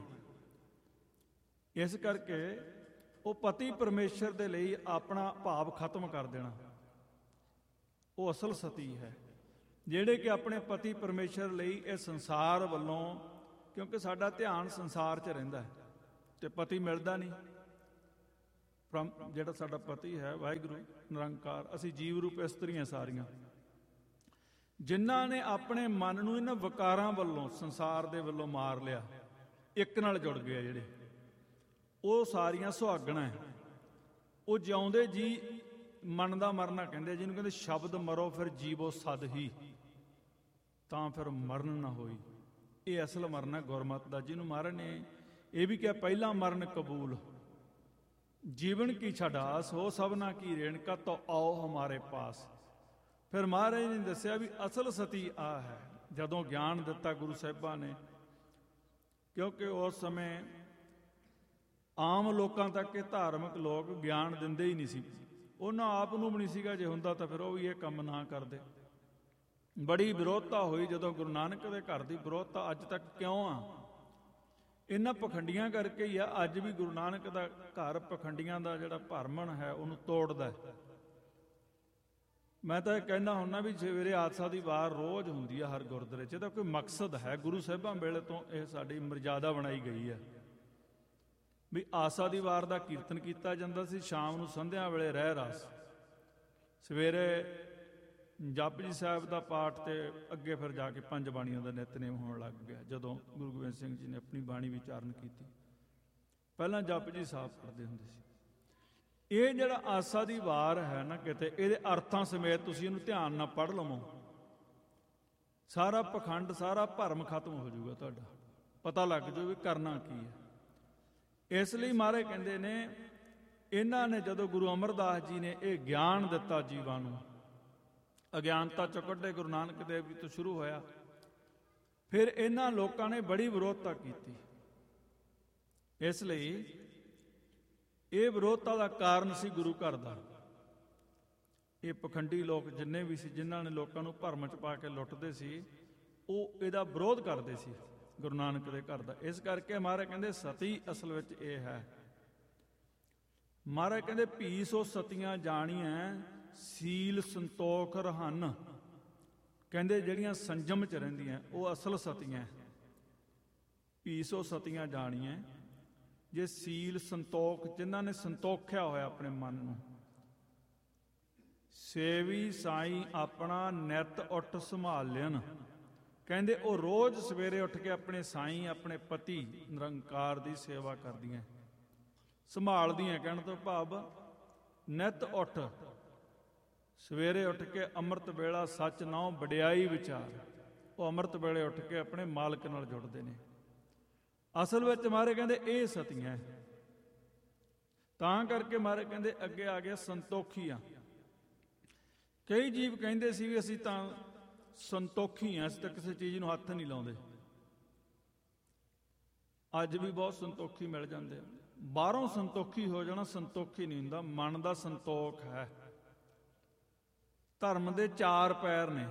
ਇਸ ਕਰਕੇ ਉਹ ਪਤੀ ਪਰਮੇਸ਼ਰ ਦੇ ਲਈ ਆਪਣਾ ਭਾਵ ਖਤਮ ਕਰ ਦੇਣਾ, ਉਹ ਅਸਲ ਸਤੀ ਹੈ। ਜਿਹੜੇ ਕਿ ਆਪਣੇ ਪਤੀ ਪਰਮੇਸ਼ਰ ਲਈ ਇਹ ਸੰਸਾਰ ਵੱਲੋਂ, ਕਿਉਂਕਿ ਸਾਡਾ ਧਿਆਨ ਸੰਸਾਰ 'ਚ ਰਹਿੰਦਾ ਹੈ ਤੇ ਪਤੀ ਮਿਲਦਾ ਨਹੀਂ। ਜਿਹੜਾ ਸਾਡਾ ਪਤੀ ਹੈ ਵਾਹਿਗੁਰੂ ਨਿਰੰਕਾਰ, ਅਸੀਂ ਜੀਵ ਰੂਪ ਇਸਤਰੀਆਂ ਸਾਰੀਆਂ, ਜਿਨ੍ਹਾਂ ਨੇ ਆਪਣੇ ਮਨ ਨੂੰ ਇਹਨਾਂ ਵਿਕਾਰਾਂ ਵੱਲੋਂ, ਸੰਸਾਰ ਦੇ ਵੱਲੋਂ ਮਾਰ ਲਿਆ, ਇੱਕ ਨਾਲ ਜੁੜ ਗਏ ਜਿਹੜੇ, ਉਹ ਸਾਰੀਆਂ ਸੁਹਾਗਣਾਂ ਹੈ। ਉਹ ਜਿਉਂਦੇ ਜੀ ਮਨ ਦਾ ਮਰਨਾ ਕਹਿੰਦੇ, ਜਿਹਨੂੰ ਕਹਿੰਦੇ ਸ਼ਬਦ ਮਰੋ ਫਿਰ ਜੀਵੋ ਸਦ ਹੀ, ਤਾਂ ਫਿਰ ਮਰਨ ਨਾ ਹੋਈ। ਇਹ ਅਸਲ ਮਰਨਾ ਗੁਰਮਤਿ ਦਾ, ਜਿਹਨੂੰ ਮਹਾਰਾਜ ਨੇ ਇਹ ਵੀ ਕਿਹਾ ਪਹਿਲਾ ਮਰਨ ਕਬੂਲ, ਜੀਵਨ ਕੀ ਛਡਾਸ ਹੋ ਸਭਨਾ ਕੀ ਰੇਣਕਾ ਤੋ ਆਓ ਹਮਾਰੇ ਪਾਸ। ਫਿਰ ਮਹਾਰਾਜ ਨੇ ਦੱਸਿਆ ਵੀ ਅਸਲ ਸਤੀ ਆ ਹੈ। ਜਦੋਂ ਗਿਆਨ ਦਿੱਤਾ ਗੁਰੂ ਸਾਹਿਬਾਂ ਨੇ, ਕਿਉਂਕਿ ਉਸ ਸਮੇਂ ਆਮ ਲੋਕਾਂ ਤੱਕ ਇਹ ਧਾਰਮਿਕ ਲੋਕ ਗਿਆਨ ਦਿੰਦੇ ਹੀ ਨਹੀਂ ਸੀ। ਉਹਨਾਂ ਆਪ ਨੂੰ ਵੀ ਨਹੀਂ ਸੀਗਾ, ਜੇ ਹੁੰਦਾ ਤਾਂ ਫਿਰ ਉਹ ਵੀ ਇਹ ਕੰਮ ਨਾ ਕਰਦੇ। ਬੜੀ ਵਿਰੋਧਤਾ ਹੋਈ ਜਦੋਂ ਗੁਰੂ ਨਾਨਕ ਦੇ ਘਰ ਦੀ ਵਿਰੋਧਤਾ ਅੱਜ ਤੱਕ ਕਿਉਂ ਆ? ਇਹਨਾਂ ਪਖੰਡੀਆਂ ਕਰਕੇ ਹੀ ਆ। ਅੱਜ ਵੀ ਗੁਰੂ ਨਾਨਕ ਦਾ ਘਰ ਪਖੰਡੀਆਂ ਦਾ ਜਿਹੜਾ ਭਰਮਣ ਹੈ ਉਹਨੂੰ ਤੋੜਦਾ ਹੈ। ਮੈਂ ਤਾਂ ਇਹ ਕਹਿੰਦਾ ਹੁੰਦਾ ਵੀ ਸਵੇਰੇ ਆਸਾ ਦੀ ਵਾਰ ਰੋਜ਼ ਹੁੰਦੀ ਆ ਹਰ ਗੁਰਦੁਆਰੇ 'ਚ। ਇਹਦਾ ਕੋਈ ਮਕਸਦ ਹੈ। ਗੁਰੂ ਸਾਹਿਬਾਂ ਵੇਲੇ ਤੋਂ ਇਹ ਸਾਡੀ ਮਰਜ਼ਾਦਾ ਬਣਾਈ ਗਈ ਹੈ ਵੀ ਆਸਾ ਦੀ ਵਾਰ ਦਾ ਕੀਰਤਨ ਕੀਤਾ ਜਾਂਦਾ ਸੀ, ਸ਼ਾਮ ਨੂੰ ਸੰਧਿਆ ਵੇਲੇ ਰਹਿ ਰਾਸ, ਸਵੇਰੇ ਜਪਜੀ ਸਾਹਿਬ ਦਾ ਪਾਠ, ਤੇ ਅੱਗੇ ਫਿਰ ਜਾ ਕੇ ਪੰਜ ਬਾਣੀਆਂ ਦਾ ਨਿਤਨੇਮ ਹੋਣ ਲੱਗ ਗਿਆ। ਜਦੋਂ ਗੁਰੂ ਗੋਬਿੰਦ ਸਿੰਘ ਜੀ ਨੇ ਆਪਣੀ ਬਾਣੀ ਵਿਚਾਰਨ ਕੀਤੀ, ਪਹਿਲਾਂ ਜਪਜੀ ਸਾਹਿਬ ਪੜ੍ਹਦੇ ਹੁੰਦੇ ਸੀ। ਇਹ ਜਿਹੜਾ ਆਸਾ ਦੀ ਵਾਰ ਹੈ ਨਾ, ਕਿਤੇ ਇਹਦੇ ਅਰਥਾਂ ਸਮੇਤ ਤੁਸੀਂ ਇਹਨੂੰ ਧਿਆਨ ਨਾਲ ਪੜ੍ਹ ਲਵੋ, ਸਾਰਾ ਪਖੰਡ, ਸਾਰਾ ਭਰਮ ਖਤਮ ਹੋ ਜਾਊਗਾ ਤੁਹਾਡਾ, ਪਤਾ ਲੱਗ ਜਾਊ ਵੀ ਕਰਨਾ ਕੀ ਹੈ। ਇਸ ਲਈ ਮਹਾਰਾਜ ਕਹਿੰਦੇ ਨੇ, ਇਹਨਾਂ ਨੇ ਜਦੋਂ ਗੁਰੂ ਅਮਰਦਾਸ ਜੀ ਨੇ ਇਹ ਗਿਆਨ ਦਿੱਤਾ ਜੀਵਾਂ ਨੂੰ, ਅਗਿਆਨਤਾ ਚੋਂ ਕੱਢੇ, ਗੁਰੂ ਨਾਨਕ ਦੇਵ ਜੀ ਤੋਂ ਸ਼ੁਰੂ ਹੋਇਆ, ਫਿਰ ਇਹਨਾਂ ਲੋਕਾਂ ਨੇ ਬੜੀ ਵਿਰੋਧਤਾ ਕੀਤੀ। ਇਸ ਲਈ ਇਹ ਵਿਰੋਧਤਾ ਦਾ ਕਾਰਨ ਸੀ ਗੁਰੂ ਘਰ ਦਾ। ਇਹ ਪਖੰਡੀ ਲੋਕ ਜਿੰਨੇ ਵੀ ਸੀ, ਜਿਨ੍ਹਾਂ ਨੇ ਲੋਕਾਂ ਨੂੰ ਭਰਮ ਚ ਪਾ ਕੇ ਲੁੱਟਦੇ ਸੀ, ਉਹ ਇਹਦਾ ਵਿਰੋਧ ਕਰਦੇ ਸੀ ਗੁਰੂ ਨਾਨਕ ਦੇ ਘਰ ਦਾ। ਇਸ ਕਰਕੇ ਮਹਾਰਾਜ ਕਹਿੰਦੇ ਸਤੀ ਅਸਲ ਵਿੱਚ ਇਹ ਹੈ। ਮਹਾਰਾਜ ਕਹਿੰਦੇ ਭੀ ਸੋ ਸਤੀਆਂ ਜਾਣੀਐ ਸੀਲ ਸੰਤੋਖ ਰਹਨ। ਕਹਿੰਦੇ ਜਿਹੜੀਆਂ ਸੰਜਮ ਚ ਰਹਿੰਦੀਆਂ ਉਹ ਅਸਲ ਸਤੀਆਂ। ਭੀ ਸੋ ਸਤੀਆਂ ਜਾਣੀਐ, ਜੇ ਸੀਲ ਸੰਤੋਖ, ਜਿਨ੍ਹਾਂ ਨੇ ਸੰਤੋਖਿਆ ਹੋਇਆ ਆਪਣੇ ਮਨ ਨੂੰ। ਸੇਵੀ ਸਾਈਂ ਆਪਣਾ ਨਿਤ ਉੱਠ ਸੰਭਾਲਿਆਨ। ਕਹਿੰਦੇ ਉਹ ਰੋਜ਼ ਸਵੇਰੇ ਉੱਠ ਕੇ ਆਪਣੇ ਸਾਈਂ, ਆਪਣੇ ਪਤੀ ਨਿਰੰਕਾਰ ਦੀ ਸੇਵਾ ਕਰਦੀਆਂ, ਸੰਭਾਲਦੀਆਂ। ਕਹਿਣ ਤੋਂ ਭਾਵ ਨਿਤ ਉੱਠ, ਸਵੇਰੇ ਉੱਠ ਕੇ ਅੰਮ੍ਰਿਤ ਵੇਲਾ ਸੱਚ ਨਾਉ ਵਡਿਆਈ ਵਿਚਾਰ। ਉਹ ਅੰਮ੍ਰਿਤ ਵੇਲੇ ਉੱਠ ਕੇ ਆਪਣੇ ਮਾਲਕ ਨਾਲ ਜੁੜਦੇ ਨੇ। ਅਸਲ ਵਿੱਚ ਮਹਾਰਾਜ ਕਹਿੰਦੇ ਇਹ ਸਤੀਆਂ। ਤਾਂ ਕਰਕੇ ਮਹਾਰਾਜ ਕਹਿੰਦੇ ਅੱਗੇ ਆ ਗਿਆ ਸੰਤੋਖੀ ਆ। ਕਈ ਜੀਵ ਕਹਿੰਦੇ ਸੀ ਵੀ ਅਸੀਂ ਤਾਂ ਸੰਤੋਖੀ ਹਾਂ, ਅਸੀਂ ਤਾਂ ਕਿਸੇ ਚੀਜ਼ ਨੂੰ ਹੱਥ ਨਹੀਂ ਲਾਉਂਦੇ। ਅੱਜ ਵੀ ਬਹੁਤ ਸੰਤੋਖੀ ਮਿਲ ਜਾਂਦੇ ਆ। ਬਾਹਰੋਂ ਸੰਤੋਖੀ ਹੋ ਜਾਣਾ ਸੰਤੋਖੀ ਨਹੀਂ ਹੁੰਦਾ, ਮਨ ਦਾ ਸੰਤੋਖ ਹੈ। ਧਰਮ ਦੇ 4 ਪੈਰ ਨੇ।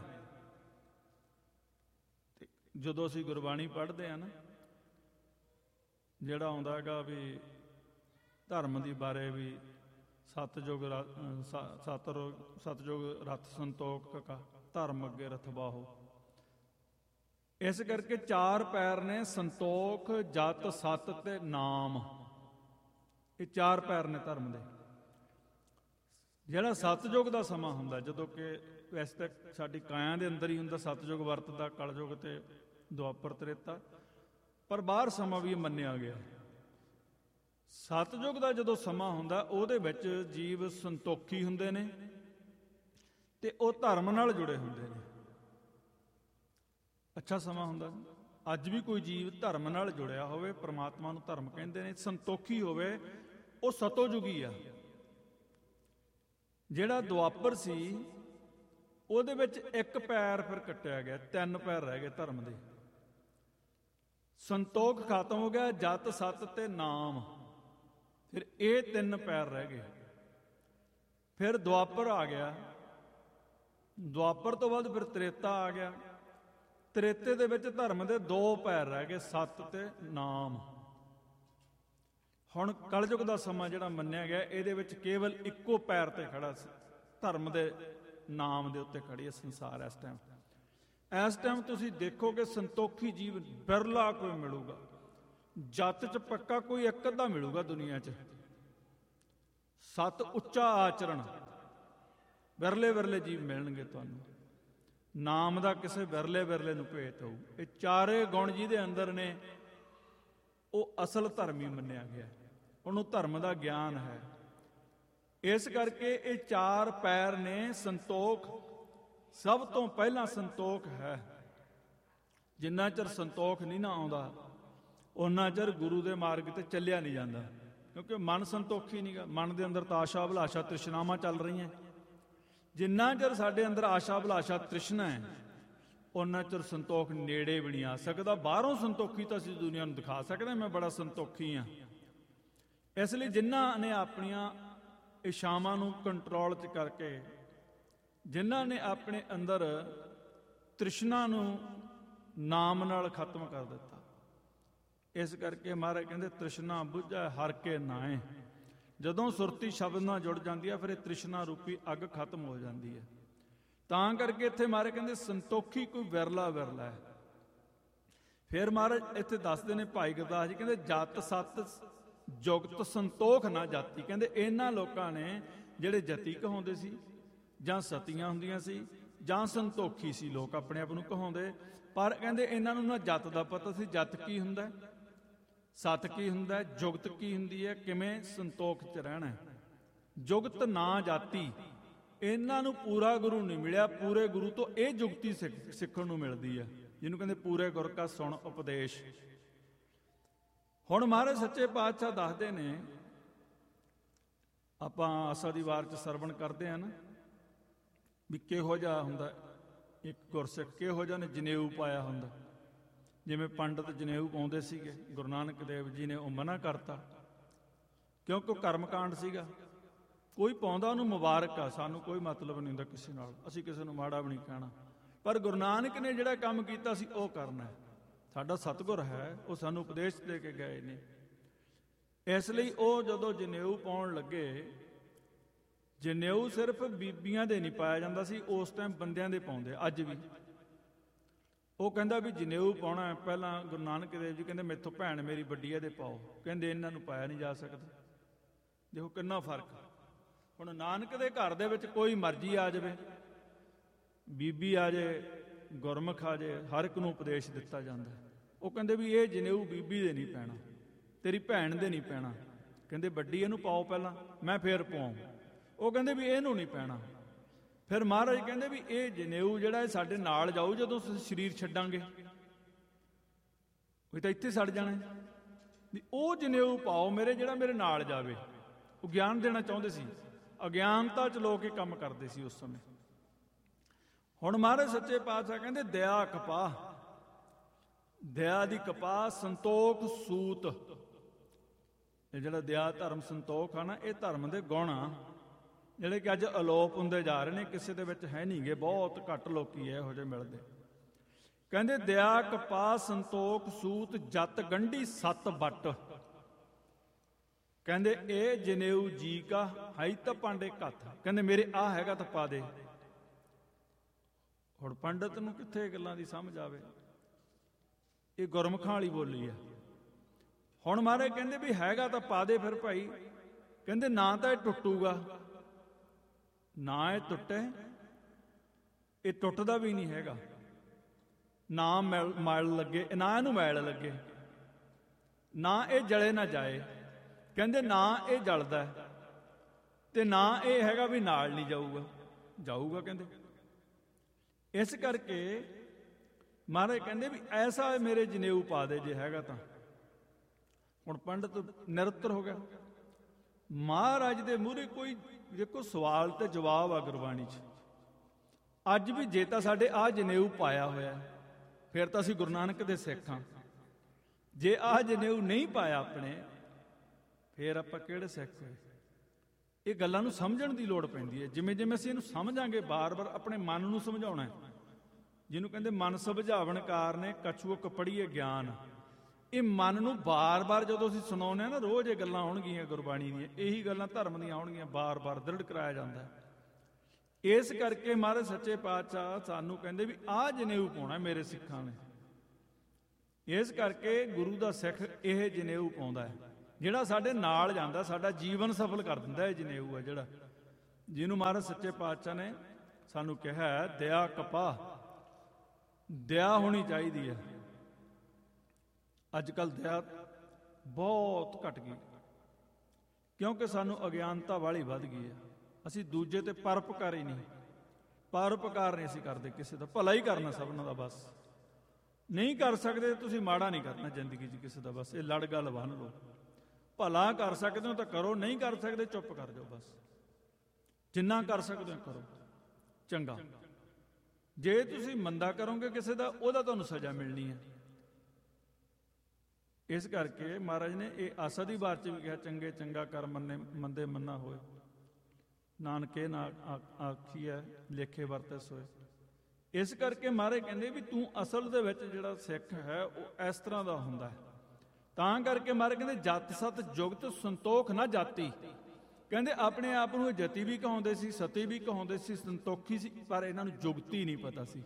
ਜਦੋਂ ਅਸੀਂ ਗੁਰਬਾਣੀ ਪੜ੍ਹਦੇ ਹਾਂ ਨਾ, ਜਿਹੜਾ ਆਉਂਦਾ ਹੈਗਾ ਵੀ ਧਰਮ ਦੀ ਬਾਰੇ ਵੀ ਸਤਜੁਗ ਰਥ ਸੰਤੋਖ ਕਾ ਧਰਮ ਅੱਗੇ ਰਥਵਾਹੋ। ਇਸ ਕਰਕੇ 4 ਪੈਰ ਨੇ, ਸੰਤੋਖ, ਜਤ, ਸਤ ਤੇ ਨਾਮ। ਇਹ 4 ਪੈਰ ਨੇ ਧਰਮ ਦੇ। ਜਿਹੜਾ ਸਤਜੁਗ ਦਾ ਸਮਾਂ ਹੁੰਦਾ, ਜਦੋਂ ਕਿ ਵੈਸੇ ਤਾਂ ਸਾਡੀ ਕਾਇਆ ਦੇ ਅੰਦਰ ਹੀ ਹੁੰਦਾ ਸਤਜੁਗ ਵਰਤਦਾ, ਕਲਯੁਗ ਤੇ ਦੁਆਪਰ ਤ੍ਰੇਤਾ, ਪਰ ਬਾਹਰ ਸਮਾਂ ਵੀ ਮੰਨਿਆ ਗਿਆ। ਸਤਜੁਗ ਦਾ ਜਦੋਂ ਸਮਾਂ ਹੁੰਦਾ ਉਹਦੇ ਵਿੱਚ ਜੀਵ ਸੰਤੋਖੀ ਹੁੰਦੇ ਨੇ ਤੇ ਉਹ ਧਰਮ ਨਾਲ ਜੁੜੇ ਹੁੰਦੇ ਨੇ। ਅੱਛਾ ਸਮਾਂ ਹੁੰਦਾ। ਅੱਜ ਵੀ ਕੋਈ ਜੀਵ ਧਰਮ ਨਾਲ ਜੁੜਿਆ ਹੋਵੇ, ਪ੍ਰਮਾਤਮਾ ਨੂੰ ਧਰਮ ਕਹਿੰਦੇ ਨੇ, ਸੰਤੋਖੀ ਹੋਵੇ, ਉਹ ਸਤੋਜੁਗੀ ਆ। ਜਿਹੜਾ ਦੁਆਪਰ ਸੀ ਉਹਦੇ ਵਿੱਚ 1 ਪੈਰ ਫਿਰ ਕੱਟਿਆ ਗਿਆ, 3 ਪੈਰ ਰਹਿ ਗਏ ਧਰਮ ਦੇ। ਸੰਤੋਖ ਖਤਮ ਹੋ ਗਿਆ, ਜਤ, ਸਤ ਤੇ ਨਾਮ, ਫਿਰ ਇਹ 3 ਪੈਰ ਰਹਿ ਗਏ। ਫਿਰ ਦੁਆਪਰ ਆ ਗਿਆ, ਦੁਆਪਰ ਤੋਂ ਬਾਅਦ ਫਿਰ ਤ੍ਰੇਤਾ ਆ ਗਿਆ। ਤ੍ਰੇਤੇ ਦੇ ਵਿੱਚ ਧਰਮ ਦੇ 2 ਪੈਰ ਰਹਿ ਗਏ, ਸਤ ਤੇ ਨਾਮ। ਹੁਣ ਕਲਯੁਗ ਦਾ ਸਮਾਂ ਜਿਹੜਾ ਮੰਨਿਆ ਗਿਆ, ਇਹਦੇ ਵਿੱਚ ਕੇਵਲ ਇੱਕੋ ਪੈਰ ਤੇ ਖੜਾ ਸੀ, ਧਰਮ ਦੇ ਨਾਮ ਦੇ ਉੱਤੇ ਖੜੀ ਹੈ ਸੰਸਾਰ। ਇਸ ਟਾਈਮ ਤੁਸੀਂ ਦੇਖੋਗੇ ਸੰਤੋਖੀ ਜੀਵ ਬਿਰਲਾ ਕੋਈ ਮਿਲੂਗਾ। ਜੱਤ ਚ ਪੱਕਾ ਕੋਈ ਇੱਕ ਅੱਧਾ ਮਿਲੂਗਾ ਦੁਨੀਆ 'ਚ। ਸਤ ਉੱਚਾ ਆਚਰਣ, ਵਿਰਲੇ ਵਿਰਲੇ ਜੀਵ ਮਿਲਣਗੇ ਤੁਹਾਨੂੰ। ਨਾਮ ਦਾ ਕਿਸੇ ਵਿਰਲੇ ਵਿਰਲੇ ਨੂੰ ਭੇਤ ਹੋਊ। ਇਹ 4 ਗੁਣ ਜਿਹਦੇ ਅੰਦਰ ਨੇ ਉਹ ਅਸਲ ਧਰਮੀ ਮੰਨਿਆ ਗਿਆ, ਉਹਨੂੰ ਧਰਮ ਦਾ ਗਿਆਨ ਹੈ। ਇਸ ਕਰਕੇ ਇਹ 4 ਪੈਰ ਨੇ। ਸੰਤੋਖ ਸਭ ਤੋਂ ਪਹਿਲਾਂ ਸੰਤੋਖ ਹੈ। ਜਿੰਨਾ ਚਿਰ ਸੰਤੋਖ ਨਹੀਂ ਨਾ ਆਉਂਦਾ ਉਹਨਾਂ ਚਿਰ ਗੁਰੂ ਦੇ ਮਾਰਗ ਤੇ ਚੱਲਿਆ ਨਹੀਂ ਜਾਂਦਾ, ਕਿਉਂਕਿ ਮਨ ਸੰਤੋਖੀ ਨਹੀਂਗਾ। ਮਨ ਦੇ ਅੰਦਰ ਤਾਂ ਆਸ਼ਾ ਅਭਿਲਾਸ਼ਾ ਤ੍ਰਿਸ਼ਨਾਵਾਂ ਚੱਲ ਰਹੀਆਂ। ਜਿੰਨਾ ਚਿਰ ਸਾਡੇ ਅੰਦਰ ਆਸ਼ਾ ਅਭਿਲਾਸ਼ਾ ਤ੍ਰਿਸ਼ਨਾ ਹੈ ਉਹਨਾਂ ਚਿਰ ਸੰਤੋਖ ਨੇੜੇ ਵੀ ਨਹੀਂ ਆ ਸਕਦਾ। ਬਾਹਰੋਂ ਸੰਤੋਖੀ ਤਾਂ ਅਸੀਂ ਦੁਨੀਆ ਨੂੰ ਦਿਖਾ ਸਕਦੇ ਮੈਂ ਬੜਾ ਸੰਤੋਖੀ ਹਾਂ। ਇਸ ਲਈ ਜਿਨ੍ਹਾਂ ਨੇ ਆਪਣੀਆਂ ਇਛਾਵਾਂ ਨੂੰ ਕੰਟਰੋਲ 'ਚ ਕਰਕੇ, ਜਿਨ੍ਹਾਂ ਨੇ ਆਪਣੇ ਅੰਦਰ ਤ੍ਰਿਸ਼ਨਾ ਨੂੰ ਨਾਮ ਨਾਲ ਖਤਮ ਕਰ ਦਿੱਤਾ, ਇਸ ਕਰਕੇ ਮਹਾਰਾਜ ਕਹਿੰਦੇ ਤ੍ਰਿਸ਼ਨਾ ਬੁਝੈ ਹਰਿ ਕੇ ਨਾਏ। ਜਦੋਂ ਸੁਰਤੀ ਸ਼ਬਦ ਨਾਲ ਜੁੜ ਜਾਂਦੀ ਹੈ ਫਿਰ ਇਹ ਤ੍ਰਿਸ਼ਨਾ ਰੂਪੀ ਅੱਗ ਖਤਮ ਹੋ ਜਾਂਦੀ ਹੈ। ਤਾਂ ਕਰਕੇ ਇੱਥੇ ਮਹਾਰਾਜ ਕਹਿੰਦੇ ਸੰਤੋਖੀ ਕੋਈ ਵਿਰਲਾ ਵਿਰਲਾ ਹੈ। ਫਿਰ ਮਹਾਰਾਜ ਇੱਥੇ ਦੱਸਦੇ ਨੇ ਭਾਈ ਗੁਰਦਾਸ ਜੀ ਕਹਿੰਦੇ ਜਤ ਸਤ ਜੁਗਤ ਸੰਤੋਖ ਨਾ ਜਾਤੀ। ਕਹਿੰਦੇ ਇਹਨਾਂ ਲੋਕਾਂ ਨੇ ਜਿਹੜੇ ਜਤੀ ਕਹਾਉਂਦੇ ਸੀ ਜਾਂ ਸਤੀਆਂ ਹੁੰਦੀਆਂ ਸੀ ਜਾਂ ਸੰਤੋਖੀ ਸੀ ਲੋਕ ਆਪਣੇ ਆਪ ਨੂੰ ਕਹਾਉਂਦੇ, ਪਰ ਕਹਿੰਦੇ ਇਹਨਾਂ ਨੂੰ ਨਾ ਜਤ ਦਾ ਪਤਾ ਸੀ। ਜਤ ਕੀ ਹੁੰਦਾ, ਸਤ ਕੀ ਹੁੰਦਾ, ਜੁਗਤ ਕੀ ਹੁੰਦੀ ਹੈ, ਕਿਵੇਂ ਸੰਤੋਖ 'ਚ ਰਹਿਣਾ। ਜੁਗਤ ਨਾ ਜਾਤੀ। ਇਹਨਾਂ ਨੂੰ ਪੂਰਾ ਗੁਰੂ ਨਹੀਂ ਮਿਲਿਆ। ਪੂਰੇ ਗੁਰੂ ਤੋਂ ਇਹ ਜੁਗਤੀ ਸਿੱਖਣ ਨੂੰ ਮਿਲਦੀ ਹੈ, ਜਿਹਨੂੰ ਕਹਿੰਦੇ ਪੂਰੇ ਗੁਰ ਕਾ ਸੁਣ ਉਪਦੇਸ਼। ਹੁਣ ਮਹਾਰਾਜ ਸੱਚੇ ਪਾਤਸ਼ਾਹ ਦੱਸਦੇ ਨੇ, ਆਪਾਂ ਆਸਾ ਦੀ ਵਾਰ 'ਚ ਸਰਵਣ ਕਰਦੇ ਹਾਂ ਨਾ, ਵੀ ਕਿਹੋ ਜਿਹਾ ਹੁੰਦਾ ਇੱਕ ਗੁਰਸਿੱਖ, ਕਿਹੋ ਜਿਹਾ ਨੇ ਜਨੇਊ ਪਾਇਆ ਹੁੰਦਾ। ਜਿਵੇਂ ਪੰਡਤ ਜਨੇਊ ਪਾਉਂਦੇ ਸੀਗੇ, ਗੁਰੂ ਨਾਨਕ ਦੇਵ ਜੀ ਨੇ ਉਹ ਮਨਾ ਕਰਤਾ, ਕਿਉਂਕਿ ਉਹ ਕਰਮਕਾਂਡ ਸੀਗਾ। ਕੋਈ ਪਾਉਂਦਾ ਉਹਨੂੰ ਮੁਬਾਰਕ ਆ, ਸਾਨੂੰ ਕੋਈ ਮਤਲਬ ਨਹੀਂ ਹੁੰਦਾ ਕਿਸੇ ਨਾਲ, ਅਸੀਂ ਕਿਸੇ ਨੂੰ ਮਾੜਾ ਵੀ ਨਹੀਂ ਕਹਿਣਾ, ਪਰ ਗੁਰੂ ਨਾਨਕ ਨੇ ਜਿਹੜਾ ਕੰਮ ਕੀਤਾ ਸੀ ਉਹ ਕਰਨਾ ਹੈ। ਸਾਡਾ ਸਤਿਗੁਰ ਹੈ, ਉਹ ਸਾਨੂੰ ਉਪਦੇਸ਼ ਦੇ ਕੇ ਗਏ ਨੇ। ਇਸ ਲਈ ਉਹ ਜਦੋਂ ਜਨੇਊ ਪਾਉਣ ਲੱਗੇ, ਜਨੇਊ ਸਿਰਫ ਬੀਬੀਆਂ ਦੇ ਨਹੀਂ ਪਾਇਆ ਜਾਂਦਾ ਸੀ, ਉਸ ਟਾਈਮ ਬੰਦਿਆਂ ਦੇ ਪਾਉਂਦੇ, ਅੱਜ ਵੀ। ਉਹ ਕਹਿੰਦਾ ਵੀ ਜਨੇਊ ਪਾਉਣਾ, ਪਹਿਲਾਂ ਗੁਰੂ ਨਾਨਕ ਦੇਵ ਜੀ ਕਹਿੰਦੇ ਮੈਥੋਂ ਭੈਣ ਮੇਰੀ ਵੱਡੀ ਇਹਦੇ ਪਾਓ, ਕਹਿੰਦੇ ਇਹਨਾਂ ਨੂੰ ਪਾਇਆ ਨਹੀਂ ਜਾ ਸਕਦਾ। ਦੇਖੋ ਕਿੰਨਾ ਫਰਕ। ਹੁਣ ਨਾਨਕ ਦੇ ਘਰ ਦੇ ਵਿੱਚ ਕੋਈ ਮਰਜ਼ੀ ਆ ਜਾਵੇ, ਬੀਬੀ ਆ ਜਾਏ, ਗੁਰਮੁਖ ਆ ਜਾਏ, ਹਰ ਇੱਕ ਨੂੰ ਉਪਦੇਸ਼ ਦਿੱਤਾ ਜਾਂਦਾ। ਉਹ ਕਹਿੰਦੇ ਵੀ ਇਹ ਜਨੇਊ ਬੀਬੀ ਦੇ ਨਹੀਂ ਪੈਣਾ, ਤੇਰੀ ਭੈਣ ਦੇ ਨਹੀਂ ਪੈਣਾ, ਕਹਿੰਦੇ ਵੱਡੀ ਇਹਨੂੰ ਪਾਓ ਪਹਿਲਾਂ, ਮੈਂ ਫੇਰ ਪਾਉਂ। ਉਹ ਕਹਿੰਦੇ ਵੀ ਇਹਨੂੰ ਨਹੀਂ ਪੈਣਾ। ਫਿਰ ਮਹਾਰਾਜ ਕਹਿੰਦੇ ਵੀ ਇਹ ਜਨੇਊ ਜਿਹੜਾ ਇਹ ਸਾਡੇ ਨਾਲ ਜਾਊ ਜਦੋਂ ਸਰੀਰ ਛੱਡਾਂਗੇ, ਉਹ ਤਾਂ ਇੱਥੇ ਸੜ ਜਾਣਾ ਵੀ ਉਹ ਜਨੇਊ ਪਾਓ ਮੇਰੇ, ਜਿਹੜਾ ਮੇਰੇ ਨਾਲ ਜਾਵੇ। ਉਹ ਗਿਆਨ ਦੇਣਾ ਚਾਹੁੰਦੇ ਸੀ, ਅਗਿਆਨਤਾ ਚ ਲੋਕ ਇਹ ਕੰਮ ਕਰਦੇ ਸੀ ਉਸ ਸਮੇਂ। ਹੁਣ ਮਹਾਰਾਜ ਸੱਚੇ ਪਾਤਸ਼ਾਹ ਕਹਿੰਦੇ ਦਇਆ ਕਪਾਹ, ਦਇਆ ਦੀ ਕਪਾਹ, ਸੰਤੋਖ ਸੂਤ। ਇਹ ਜਿਹੜਾ ਦਇਆ ਧਰਮ ਸੰਤੋਖ ਆ ਨਾ, ਇਹ ਧਰਮ ਦੇ ਗੁਣ ਆ ਜਿਹੜੇ ਕਿ ਅੱਜ ਅਲੋਪ ਹੁੰਦੇ ਜਾ ਰਹੇ ਨੇ, ਕਿਸੇ ਦੇ ਵਿੱਚ ਹੈ ਨਹੀਂਗੇ, ਬਹੁਤ ਘੱਟ ਲੋਕੀ ਇਹੋ ਜਿਹੇ ਮਿਲਦੇ। ਕਹਿੰਦੇ ਦਇਆ ਕਪਾਹ ਸੰਤੋਖ ਸੂਤ ਜਤ ਗੰਢੀ ਸੱਤ ਵੱਟ। ਕਹਿੰਦੇ ਇਹ ਜਨੇਊ ਜੀ ਕਾ ਹਾਈ ਤਾਂ ਪਾਂਡੇ ਕੱਥ, ਕਹਿੰਦੇ ਮੇਰੇ ਆ ਹੈਗਾ ਤਾਂ ਪਾ ਦੇ। ਹੁਣ ਪੰਡਤ ਨੂੰ ਕਿੱਥੇ ਗੱਲਾਂ ਦੀ ਸਮਝ ਆਵੇ, ਇਹ ਗੁਰਮੁਖਾਂ ਵਾਲੀ ਬੋਲੀ ਆ। ਹੁਣ ਮਹਾਰਾਜ ਕਹਿੰਦੇ ਵੀ ਹੈਗਾ ਤਾਂ ਪਾ ਦੇ ਫਿਰ ਭਾਈ। ਕਹਿੰਦੇ ਨਾ ਤਾਂ ਇਹ ਟੁੱਟੂਗਾ, ਨਾ ਇਹ ਟੁੱਟੇ, ਇਹ ਟੁੱਟਦਾ ਵੀ ਨਹੀਂ ਹੈਗਾ, ਨਾ ਮੈਲ ਲੱਗੇ, ਨਾ ਇਹਨੂੰ ਮੈਲ ਲੱਗੇ, ਨਾ ਇਹ ਜਲੇ ਨਾ ਜਾਏ। ਕਹਿੰਦੇ ਨਾ ਇਹ ਜਲਦਾ ਤੇ ਨਾ ਇਹ ਹੈਗਾ ਵੀ ਨਾਲ ਨਹੀਂ ਜਾਊਗਾ, ਜਾਊਗਾ ਕਹਿੰਦੇ। ਇਸ ਕਰਕੇ ਮਹਾਰਾਜ ਕਹਿੰਦੇ ਵੀ ਐਸਾ ਮੇਰੇ ਜਨੇਊ ਪਾ ਦੇ ਜੇ ਹੈਗਾ ਤਾਂ। ਹੁਣ ਪੰਡਤ ਨਿਰੁੱਤਰ ਹੋ ਗਿਆ। ਮਹਾਰਾਜ ਦੇ ਮੂਹਰੇ ਕੋਈ ਦੇਖੋ ਸਵਾਲ ਤੇ ਜਵਾਬ ਆ ਗੁਰਬਾਣੀ 'ਚ। ਅੱਜ ਵੀ ਜੇ ਤਾਂ ਸਾਡੇ ਆਹ ਜਨੇਊ ਪਾਇਆ ਹੋਇਆ ਫਿਰ ਤਾਂ ਅਸੀਂ ਗੁਰੂ ਨਾਨਕ ਦੇ ਸਿੱਖ ਹਾਂ। ਜੇ ਆਹ ਜਨੇਊ ਨਹੀਂ ਪਾਇਆ ਆਪਣੇ, ਫਿਰ ਆਪਾਂ ਕਿਹੜੇ ਸਿੱਖ ਹੋਏ? ਇਹ ਗੱਲਾਂ ਨੂੰ ਸਮਝਣ ਦੀ ਲੋੜ ਪੈਂਦੀ ਹੈ। ਜਿਵੇਂ ਜਿਵੇਂ ਅਸੀਂ ਇਹਨੂੰ ਸਮਝਾਂਗੇ, ਬਾਰ-ਬਾਰ ਆਪਣੇ ਮਨ ਨੂੰ ਸਮਝਾਉਣਾ ਹੈ, ਜਿਹਨੂੰ ਕਹਿੰਦੇ ਮਨ ਸਮਝਾਵਣ ਕਾਰਨੇ ਕਛੁ ਕਪੜੀਏ ਗਿਆਨ। ਇਹ ਮਨ ਨੂੰ ਬਾਰ-ਬਾਰ ਜਦੋਂ ਅਸੀਂ ਸੁਣਾਉਂਦੇ ਹਾਂ ਨਾ, ਰੋਜ਼ ਇਹ ਗੱਲਾਂ ਆਉਣਗੀਆਂ ਗੁਰਬਾਣੀ ਦੀਆਂ, ਇਹੀ ਗੱਲਾਂ ਧਰਮ ਦੀਆਂ ਆਉਣਗੀਆਂ, ਬਾਰ-ਬਾਰ ਦ੍ਰਿੜ ਕਰਾਇਆ ਜਾਂਦਾ। ਇਸ ਕਰਕੇ ਮਹਾਰਾਜ ਸੱਚੇ ਪਾਤਸ਼ਾਹ ਸਾਨੂੰ ਕਹਿੰਦੇ ਵੀ ਆਹ ਜਨੇਊ ਪਾਉਣਾ ਮੇਰੇ ਸਿੱਖਾਂ ਨੇ। ਇਸ ਕਰਕੇ ਗੁਰੂ ਦਾ ਸਿੱਖ ਇਹ ਜਨੇਊ ਪਾਉਂਦਾ ਹੈ, ਜਿਹੜਾ ਸਾਡੇ ਨਾਲ ਜਾਂਦਾ, ਸਾਡਾ ਜੀਵਨ ਸਫਲ ਕਰ ਦਿੰਦਾ। ਇਹ ਜਨੇਊ ਹੈ ਜਿਹੜਾ, ਜਿਹਨੂੰ ਮਹਾਰਾਜ ਸੱਚੇ ਪਾਤਸ਼ਾਹ ਨੇ ਸਾਨੂੰ ਕਿਹਾ ਦਇਆ ਕਪਾਹ, ਦਇਆ ਹੋਣੀ ਚਾਹੀਦੀ ਹੈ। ਅੱਜ ਕੱਲ੍ਹ ਦਇਆ ਬਹੁਤ ਘਟ ਗਈ, ਕਿਉਂਕਿ ਸਾਨੂੰ ਅਗਿਆਨਤਾ ਵਾਲੀ ਵੱਧ ਗਈ ਹੈ। ਅਸੀਂ ਦੂਜੇ ਤੇ ਪਰਉਪਕਾਰ ਹੀ ਨਹੀਂ, ਪਰਉਪਕਾਰ ਨਹੀਂ ਅਸੀਂ ਕਰਦੇ, ਕਿਸੇ ਦਾ ਭਲਾ ਹੀ ਕਰਨਾ ਸਭਨਾਂ ਦਾ। ਬਸ ਨਹੀਂ ਕਰ ਸਕਦੇ ਤੁਸੀਂ ਮਾੜਾ ਨਹੀਂ ਕਰਨਾ ਜ਼ਿੰਦਗੀ 'ਚ ਕਿਸੇ ਦਾ, ਬਸ ਇਹ ਲੜ ਗੱਲ ਬੰਨ੍ਹ ਲਓ। ਭਲਾ ਕਰ ਸਕਦੇ ਹੋ ਤਾਂ ਕਰੋ, ਨਹੀਂ ਕਰ ਸਕਦੇ ਚੁੱਪ ਕਰ ਜਾਓ। ਬਸ ਜਿੰਨਾ ਕਰ ਸਕਦੇ ਹੋ ਕਰੋ, ਚੰਗਾ। ਜੇ ਤੁਸੀਂ ਮੰਦਾ ਕਰੋਗੇ ਕਿਸੇ ਦਾ, ਉਹਦਾ ਤੁਹਾਨੂੰ ਸਜ਼ਾ ਮਿਲਣੀ ਹੈ। ਇਸ ਕਰਕੇ ਮਹਾਰਾਜ ਨੇ ਇਹ ਆਸਾ ਦੀ ਵਾਰ 'ਚ ਵੀ ਕਿਹਾ, ਚੰਗੇ ਚੰਗਾ ਕਰ ਮੰਨੇ ਮੰਦੇ ਮੰਨਾ ਹੋਏ, ਨਾਨਕੇ ਨਾ ਆਖੀ ਹੈ ਲੇਖੇ ਵਰਤੈ ਸੋਏ। ਇਸ ਕਰਕੇ ਮਹਾਰਾਜ ਕਹਿੰਦੇ ਵੀ ਤੂੰ ਅਸਲ ਦੇ ਵਿੱਚ ਜਿਹੜਾ ਸਿੱਖ ਹੈ ਉਹ ਇਸ ਤਰ੍ਹਾਂ ਦਾ ਹੁੰਦਾ ਹੈ। ਤਾਂ ਕਰਕੇ ਮਹਾਰਾਜ ਕਹਿੰਦੇ ਜਤ ਸਤ ਜੁਗਤ ਸੰਤੋਖ ਨਾ ਜਾਤੀ। ਕਹਿੰਦੇ ਆਪਣੇ ਆਪ ਨੂੰ ਜਤੀ ਵੀ ਕਹਾਉਂਦੇ ਸੀ, ਸਤੀ ਵੀ ਕਹਾਉਂਦੇ ਸੀ, ਸੰਤੋਖੀ ਸੀ, ਪਰ ਇਹਨਾਂ ਨੂੰ ਜੁਗਤੀ ਨਹੀਂ ਪਤਾ ਸੀ।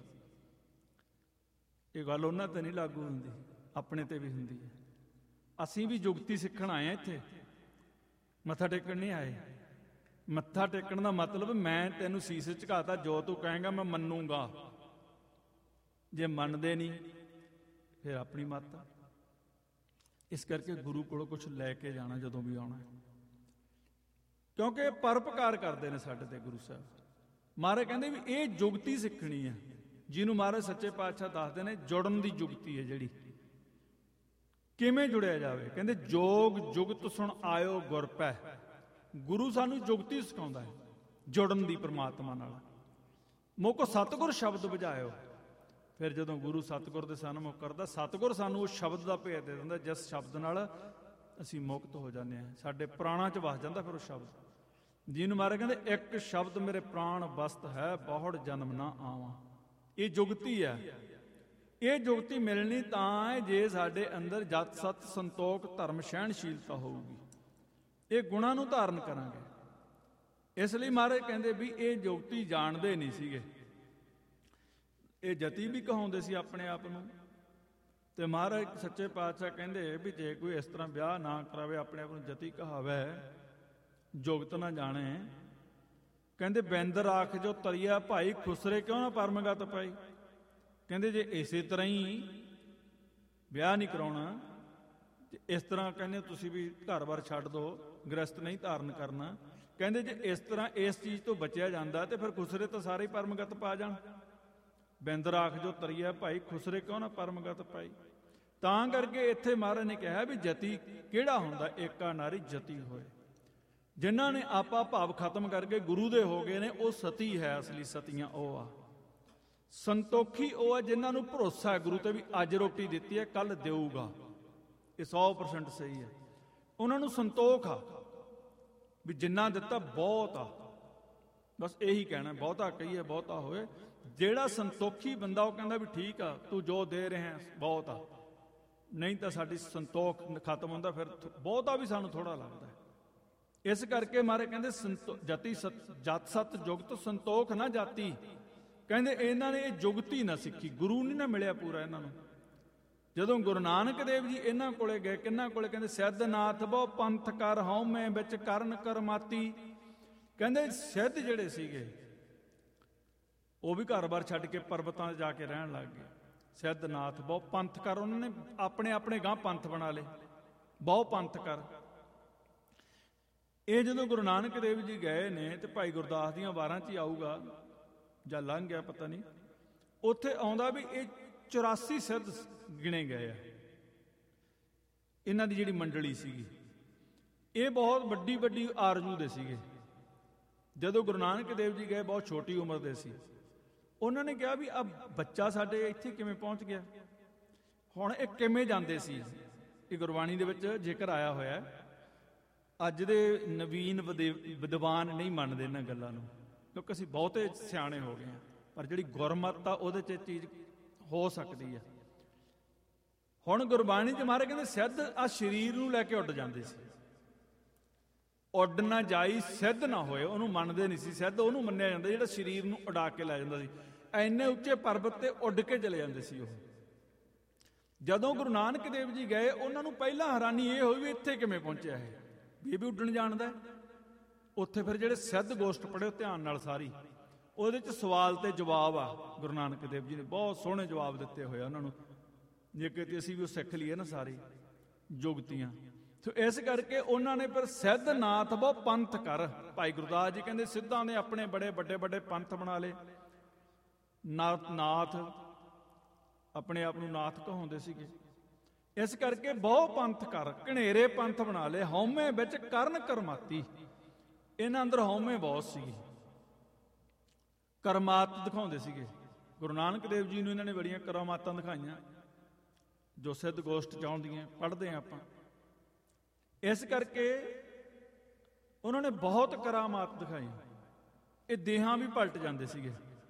ਇਹ ਗੱਲ ਉਹਨਾਂ ਤੇ ਨਹੀਂ ਲਾਗੂ ਹੁੰਦੀ, ਆਪਣੇ ਤੇ ਵੀ ਹੁੰਦੀ ਹੈ। ਅਸੀਂ ਵੀ ਜੁਗਤੀ ਸਿੱਖਣ ਆਏ ਹਾਂ ਇੱਥੇ, ਮੱਥਾ ਟੇਕਣ ਨਹੀਂ ਆਏ। ਮੱਥਾ ਟੇਕਣ ਦਾ ਮਤਲਬ ਮੈਂ ਤੈਨੂੰ ਸੀਸ ਝੁਕਾਤਾ, ਜੋ ਤੂੰ ਕਹੇਂਗਾ ਮੈਂ ਮੰਨੂਗਾ। ਜੇ ਮੰਨਦੇ ਨਹੀਂ ਫਿਰ ਆਪਣੀ ਮੱਤ। ਇਸ ਕਰਕੇ ਗੁਰੂ ਕੋਲੋਂ ਕੁਝ ਲੈ ਕੇ ਜਾਣਾ ਜਦੋਂ ਵੀ ਆਉਣਾ, ਕਿਉਂਕਿ ਪਰਉਪਕਾਰ ਕਰਦੇ ਨੇ ਸਾਡੇ ਤੇ ਗੁਰੂ ਸਾਹਿਬ। ਮਹਾਰਾਜ ਕਹਿੰਦੇ ਵੀ ਇਹ ਜੁਗਤੀ ਸਿੱਖਣੀ ਹੈ, ਜਿਹਨੂੰ ਮਹਾਰਾਜ ਸੱਚੇ ਪਾਤਸ਼ਾਹ ਦੱਸਦੇ ਨੇ ਜੁੜਨ ਦੀ ਜੁਗਤੀ ਹੈ। ਜਿਹੜੀ ਕਿਵੇਂ ਜੁੜਿਆ ਜਾਵੇ, ਕਹਿੰਦੇ ਜੋਗ ਜੁਗਤ ਸੁਣ ਆਇਓ ਗੁਰ ਪੈ। ਗੁਰੂ ਸਾਨੂੰ ਜੁਗਤੀ ਸਿਖਾਉਂਦਾ ਹੈ, ਜੁੜਨ ਦੀ ਪ੍ਰਮਾਤਮਾ ਨਾਲ। ਮੋਕੋ ਸਤਿਗੁਰ ਸ਼ਬਦ ਬੁਝਾਇਓ। ਫਿਰ ਜਦੋਂ ਗੁਰੂ ਸਤਿਗੁਰ ਦੇ ਸਨਮੁਖ ਕਰਦਾ, ਸਤਿਗੁਰ ਸਾਨੂੰ ਉਸ ਸ਼ਬਦ ਦਾ ਭੇਦ ਦੇ ਦਿੰਦਾ ਜਿਸ ਸ਼ਬਦ ਨਾਲ ਅਸੀਂ ਮੁਕਤ ਹੋ ਜਾਂਦੇ ਹਾਂ, ਸਾਡੇ ਪ੍ਰਾਣਾਂ 'ਚ ਵਸ ਜਾਂਦਾ ਫਿਰ ਉਹ ਸ਼ਬਦ। ਜਿਹਨੂੰ ਮਹਾਰਾਜ ਕਹਿੰਦੇ ਇੱਕ ਸ਼ਬਦ ਮੇਰੇ ਪ੍ਰਾਣ ਬਸਤ ਹੈ, ਬਹੁੜ ਜਨਮ ਨਾ ਆਵਾਂ। ਇਹ ਜੁਗਤੀ ਹੈ। ਇਹ ਜੁਗਤੀ ਮਿਲਣੀ ਤਾਂ ਹੈ ਜੇ ਸਾਡੇ ਅੰਦਰ ਜਤ ਸਤ ਸੰਤੋਖ ਧਰਮ ਸਹਿਣਸ਼ੀਲਤਾ ਹੋਊਗੀ, ਇਹ ਗੁਣਾਂ ਨੂੰ ਧਾਰਨ ਕਰਾਂਗੇ। ਇਸ ਲਈ ਮਹਾਰਾਜ ਕਹਿੰਦੇ ਵੀ ਇਹ ਜੁਗਤੀ ਜਾਣਦੇ ਨਹੀਂ ਸੀਗੇ, ਇਹ ਜਤੀ ਵੀ ਕਹਾਉਂਦੇ ਸੀ ਆਪਣੇ ਆਪ ਨੂੰ। ਤੇ ਮਹਾਰਾਜ ਸੱਚੇ ਪਾਤਸ਼ਾਹ ਕਹਿੰਦੇ ਵੀ ਜੇ ਕੋਈ ਇਸ ਤਰ੍ਹਾਂ ਵਿਆਹ ਨਾ ਕਰਾਵੇ, ਆਪਣੇ ਆਪ ਨੂੰ ਜਤੀ ਕਹਾਵੇ, ਜੁਗਤ ਨਾ ਜਾਣੇ, ਕਹਿੰਦੇ ਬਿੰਦ ਰਾਖ ਜੋ ਤਰੀਆ ਭਾਈ ਖੁਸਰੇ ਕਿਉਂ ਨਾ ਪਰਮਗਤ ਪਾਈ। ਕਹਿੰਦੇ ਜੇ ਇਸੇ ਤਰ੍ਹਾਂ ਹੀ ਵਿਆਹ ਨਹੀਂ ਕਰਾਉਣਾ, ਇਸ ਤਰ੍ਹਾਂ ਕਹਿੰਦੇ ਤੁਸੀਂ ਵੀ ਘਰ-ਬਾਰ ਛੱਡ ਦਿਓ, ਗ੍ਰਸਤ ਨਹੀਂ ਧਾਰਨ ਕਰਨਾ, ਕਹਿੰਦੇ ਜੇ ਇਸ ਤਰ੍ਹਾਂ ਇਸ ਚੀਜ਼ ਤੋਂ ਬਚਿਆ ਜਾਂਦਾ ਤੇ ਫਿਰ ਖੁਸਰੇ ਤਾਂ ਸਾਰੇ ਹੀ ਪਰਮਗਤ ਪਾ ਜਾਣ। ਬਿੰਦ ਰਾਖ ਜੋ ਤਰੀਆ ਭਾਈ ਖੁਸਰੇ ਕਿਉਂ ਨਾ ਪਰਮਗਤ ਪਾਈ। ਤਾਂ ਕਰਕੇ ਇੱਥੇ ਮਹਾਰਾਜ ਨੇ ਕਿਹਾ ਵੀ ਜਤੀ ਕਿਹੜਾ ਹੁੰਦਾ, ਏਕਾ ਨਾਰੀ ਜਤੀ ਹੋਏ। ਜਿਨ੍ਹਾਂ ਨੇ ਆਪਾ ਭਾਵ ਖਤਮ ਕਰਕੇ ਗੁਰੂ ਦੇ ਹੋ ਗਏ ਨੇ, ਉਹ ਸਤੀ ਹੈ, ਅਸਲੀ ਸਤੀਆਂ ਉਹ ਆ। ਸੰਤੋਖੀ ਉਹ ਆ ਜਿਨ੍ਹਾਂ ਨੂੰ ਭਰੋਸਾ ਹੈ ਗੁਰੂ ਤੇ ਵੀ ਅੱਜ ਰੋਟੀ ਦਿੱਤੀ ਹੈ ਕੱਲ ਦੇਊਗਾ, ਇਹ 100% ਸਹੀ ਹੈ। ਉਹਨਾਂ ਨੂੰ ਸੰਤੋਖ ਆ ਵੀ ਜਿੰਨਾ ਦਿੱਤਾ ਬਹੁਤ ਆ, ਬਸ ਇਹੀ ਕਹਿਣਾ, ਬਹੁਤਾ ਕਹੀਏ ਬਹੁਤਾ ਹੋਏ। ਜਿਹੜਾ ਸੰਤੋਖੀ ਬੰਦਾ ਉਹ ਕਹਿੰਦਾ ਵੀ ਠੀਕ ਆ, ਤੂੰ ਜੋ ਦੇ ਰਿਹਾ ਬਹੁਤ ਆ, ਨਹੀਂ ਤਾਂ ਸਾਡੀ ਸੰਤੋਖ ਖਤਮ ਹੁੰਦਾ, ਫਿਰ ਬਹੁਤਾ ਵੀ ਸਾਨੂੰ ਥੋੜਾ ਲੱਗਦਾ। ਇਸ ਕਰਕੇ ਮਹਾਰਾਜ ਕਹਿੰਦੇ ਜਤੀ ਜਤ ਸਤ ਜੁਗਤ ਸੰਤੋਖ ਨਾ ਜਾਤੀ। ਕਹਿੰਦੇ ਇਹਨਾਂ ਨੇ ਇਹ ਜੁਗਤੀ ਨਾ ਸਿੱਖੀ, ਗੁਰੂ ਨਹੀਂ ਨਾ ਮਿਲਿਆ ਪੂਰਾ ਇਹਨਾਂ ਨੂੰ। ਜਦੋਂ ਗੁਰੂ ਨਾਨਕ ਦੇਵ ਜੀ ਇਹਨਾਂ ਕੋਲੇ ਗਏ, ਕਿਹਨਾਂ ਕੋਲੇ? ਕਹਿੰਦੇ ਸਿੱਧਨਾਥ ਬਹੁ ਪੰਥ ਕਰ ਹਉਮੈ ਵਿੱਚ ਕਰਨ ਕਰਮਾਤੀ। ਕਹਿੰਦੇ ਸਿੱਧ ਜਿਹੜੇ ਸੀਗੇ ਉਹ ਵੀ ਘਰ-ਬਾਰ ਛੱਡ ਕੇ ਪਰਬਤਾਂ 'ਤੇ ਜਾ ਕੇ ਰਹਿਣ ਲੱਗ ਗਏ। ਸਿੱਧਨਾਥ ਬਹੁ ਪੰਥ ਕਰ, ਉਹਨਾਂ ਨੇ ਆਪਣੇ ਆਪਣੇ ਗਾਂ ਪੰਥ ਬਣਾ ਲਏ, ਬਹੁ ਪੰਥ ਕਰ। ਇਹ ਜਦੋਂ ਗੁਰੂ ਨਾਨਕ ਦੇਵ ਜੀ ਗਏ ਨੇ ਤੇ ਭਾਈ ਗੁਰਦਾਸ ਦੀਆਂ ਵਾਰਾਂ 'ਚ ਹੀ ਆਊਗਾ ਜਾਂ ਲੰਘ ਗਿਆ ਪਤਾ ਨਹੀਂ, ਉੱਥੇ ਆਉਂਦਾ ਵੀ ਇਹ 84 ਸਿੱਧ ਗਿਣੇ ਗਏ ਆ। ਇਹਨਾਂ ਦੀ ਜਿਹੜੀ ਮੰਡਲੀ ਸੀਗੀ ਇਹ ਬਹੁਤ ਵੱਡੀ ਵੱਡੀ ਆਰਜੂ ਦੇ ਸੀਗੇ। ਜਦੋਂ ਗੁਰੂ ਨਾਨਕ ਦੇਵ ਜੀ ਗਏ ਬਹੁਤ ਛੋਟੀ ਉਮਰ ਦੇ ਸੀ। ਉਹਨਾਂ ਨੇ ਕਿਹਾ ਵੀ ਆ ਬੱਚਾ ਸਾਡੇ ਇੱਥੇ ਕਿਵੇਂ ਪਹੁੰਚ ਗਿਆ, ਹੁਣ ਇਹ ਕਿਵੇਂ ਜਾਂਦੇ ਸੀ। ਇਹ ਗੁਰਬਾਣੀ ਦੇ ਵਿੱਚ ਜ਼ਿਕਰ ਆਇਆ ਹੋਇਆ। ਅੱਜ ਦੇ ਨਵੀਨ ਵਿਦਵਾਨ ਨਹੀਂ ਮੰਨਦੇ ਇਹਨਾਂ ਗੱਲਾਂ ਨੂੰ, ਕਿਉਂਕਿ ਅਸੀਂ ਬਹੁਤੇ ਸਿਆਣੇ ਹੋ ਗਏ ਹਾਂ, ਪਰ ਜਿਹੜੀ ਗੁਰਮਤਿ ਆ ਉਹਦੇ 'ਚ ਚੀਜ਼ ਹੋ ਸਕਦੀ ਹੈ। ਹੁਣ ਗੁਰਬਾਣੀ 'ਚ ਮਹਾਰਾਜ ਕਹਿੰਦੇ ਸਿੱਧ ਆ ਸਰੀਰ ਨੂੰ ਲੈ ਕੇ ਉੱਡ ਜਾਂਦੇ ਸੀ। ਉੱਡ ਨਾ ਜਾਈ ਸਿੱਧ ਨਾ ਹੋਏ, ਉਹਨੂੰ ਮੰਨਦੇ ਨਹੀਂ ਸੀ। ਸਿੱਧ ਉਹਨੂੰ ਮੰਨਿਆ ਜਾਂਦਾ ਜਿਹੜਾ ਸਰੀਰ ਨੂੰ ਉਡਾ ਕੇ ਲੈ ਜਾਂਦਾ ਸੀ। ਐਨੇ ਉੱਚੇ ਪਰਬਤ ਤੇ ਉੱਡ ਕੇ ਚਲੇ ਜਾਂਦੇ ਸੀ ਉਹ। ਜਦੋਂ ਗੁਰੂ ਨਾਨਕ ਦੇਵ ਜੀ ਗਏ, ਉਹਨਾਂ ਨੂੰ ਪਹਿਲਾਂ ਹੈਰਾਨੀ ਇਹ ਹੋਈ ਵੀ ਇੱਥੇ ਕਿਵੇਂ ਪਹੁੰਚਿਆ ਇਹ ਵੀ ਉੱਡਣ ਜਾਣਦਾ। ਉੱਥੇ ਫਿਰ ਜਿਹੜੇ ਸਿੱਧ ਗੋਸ਼ਟ ਪੜ੍ਹੇ ਧਿਆਨ ਨਾਲ ਸਾਰੀ, ਉਹਦੇ 'ਚ ਸਵਾਲ ਤੇ ਜਵਾਬ ਆ। ਗੁਰੂ ਨਾਨਕ ਦੇਵ ਜੀ ਨੇ ਬਹੁਤ ਸੋਹਣੇ ਜਵਾਬ ਦਿੱਤੇ ਹੋਏ ਆ ਉਹਨਾਂ ਨੂੰ, ਜੇ ਕਿਤੇ ਅਸੀਂ ਵੀ ਉਹ ਸਿੱਖ ਲਈਏ ਨਾ ਸਾਰੀ ਜੁਗਤੀਆਂ। ਤੇ ਇਸ ਕਰਕੇ ਉਹਨਾਂ ਨੇ ਫਿਰ ਸਿੱਧਨਾਥ ਬਹੁ ਪੰਥ ਕਰ। ਭਾਈ ਗੁਰਦਾਸ ਜੀ ਕਹਿੰਦੇ ਸਿੱਧਾਂ ਨੇ ਆਪਣੇ ਬੜੇ ਵੱਡੇ ਵੱਡੇ ਪੰਥ ਬਣਾ ਲਏ। ਨਾਥ ਆਪਣੇ ਆਪ ਨੂੰ ਨਾਥ ਕਹਾਉਂਦੇ ਸੀਗੇ। ਇਸ ਕਰਕੇ ਬਹੁ ਪੰਥ ਕਰ, ਘਨੇਰੇ ਪੰਥ ਬਣਾ ਲਏ। ਹਉਮੈ ਵਿੱਚ ਕਰਨ ਕਰਮਾਤੀ, ਇਹਨਾਂ ਅੰਦਰ ਹਉਮੈ ਬਹੁਤ ਸੀਗੀ, ਕਰਮਾਤ ਦਿਖਾਉਂਦੇ ਸੀਗੇ। ਗੁਰੂ ਨਾਨਕ ਦੇਵ ਜੀ ਨੂੰ ਇਹਨਾਂ ਨੇ ਬੜੀਆਂ ਕਰਾਮਾਤਾਂ ਦਿਖਾਈਆਂ ਜੋ ਸਿੱਧ ਗੋਸ਼ਟ 'ਚ ਆਉਂਦੀਆਂ, ਪੜ੍ਹਦੇ ਹਾਂ ਆਪਾਂ। ਇਸ ਕਰਕੇ ਉਹਨਾਂ ਨੇ ਬਹੁਤ ਕਰਾਮਾਤ ਦਿਖਾਈ। ਇਹ ਦੇਹਾਂ ਵੀ ਪਲਟ ਜਾਂਦੇ ਸੀਗੇ।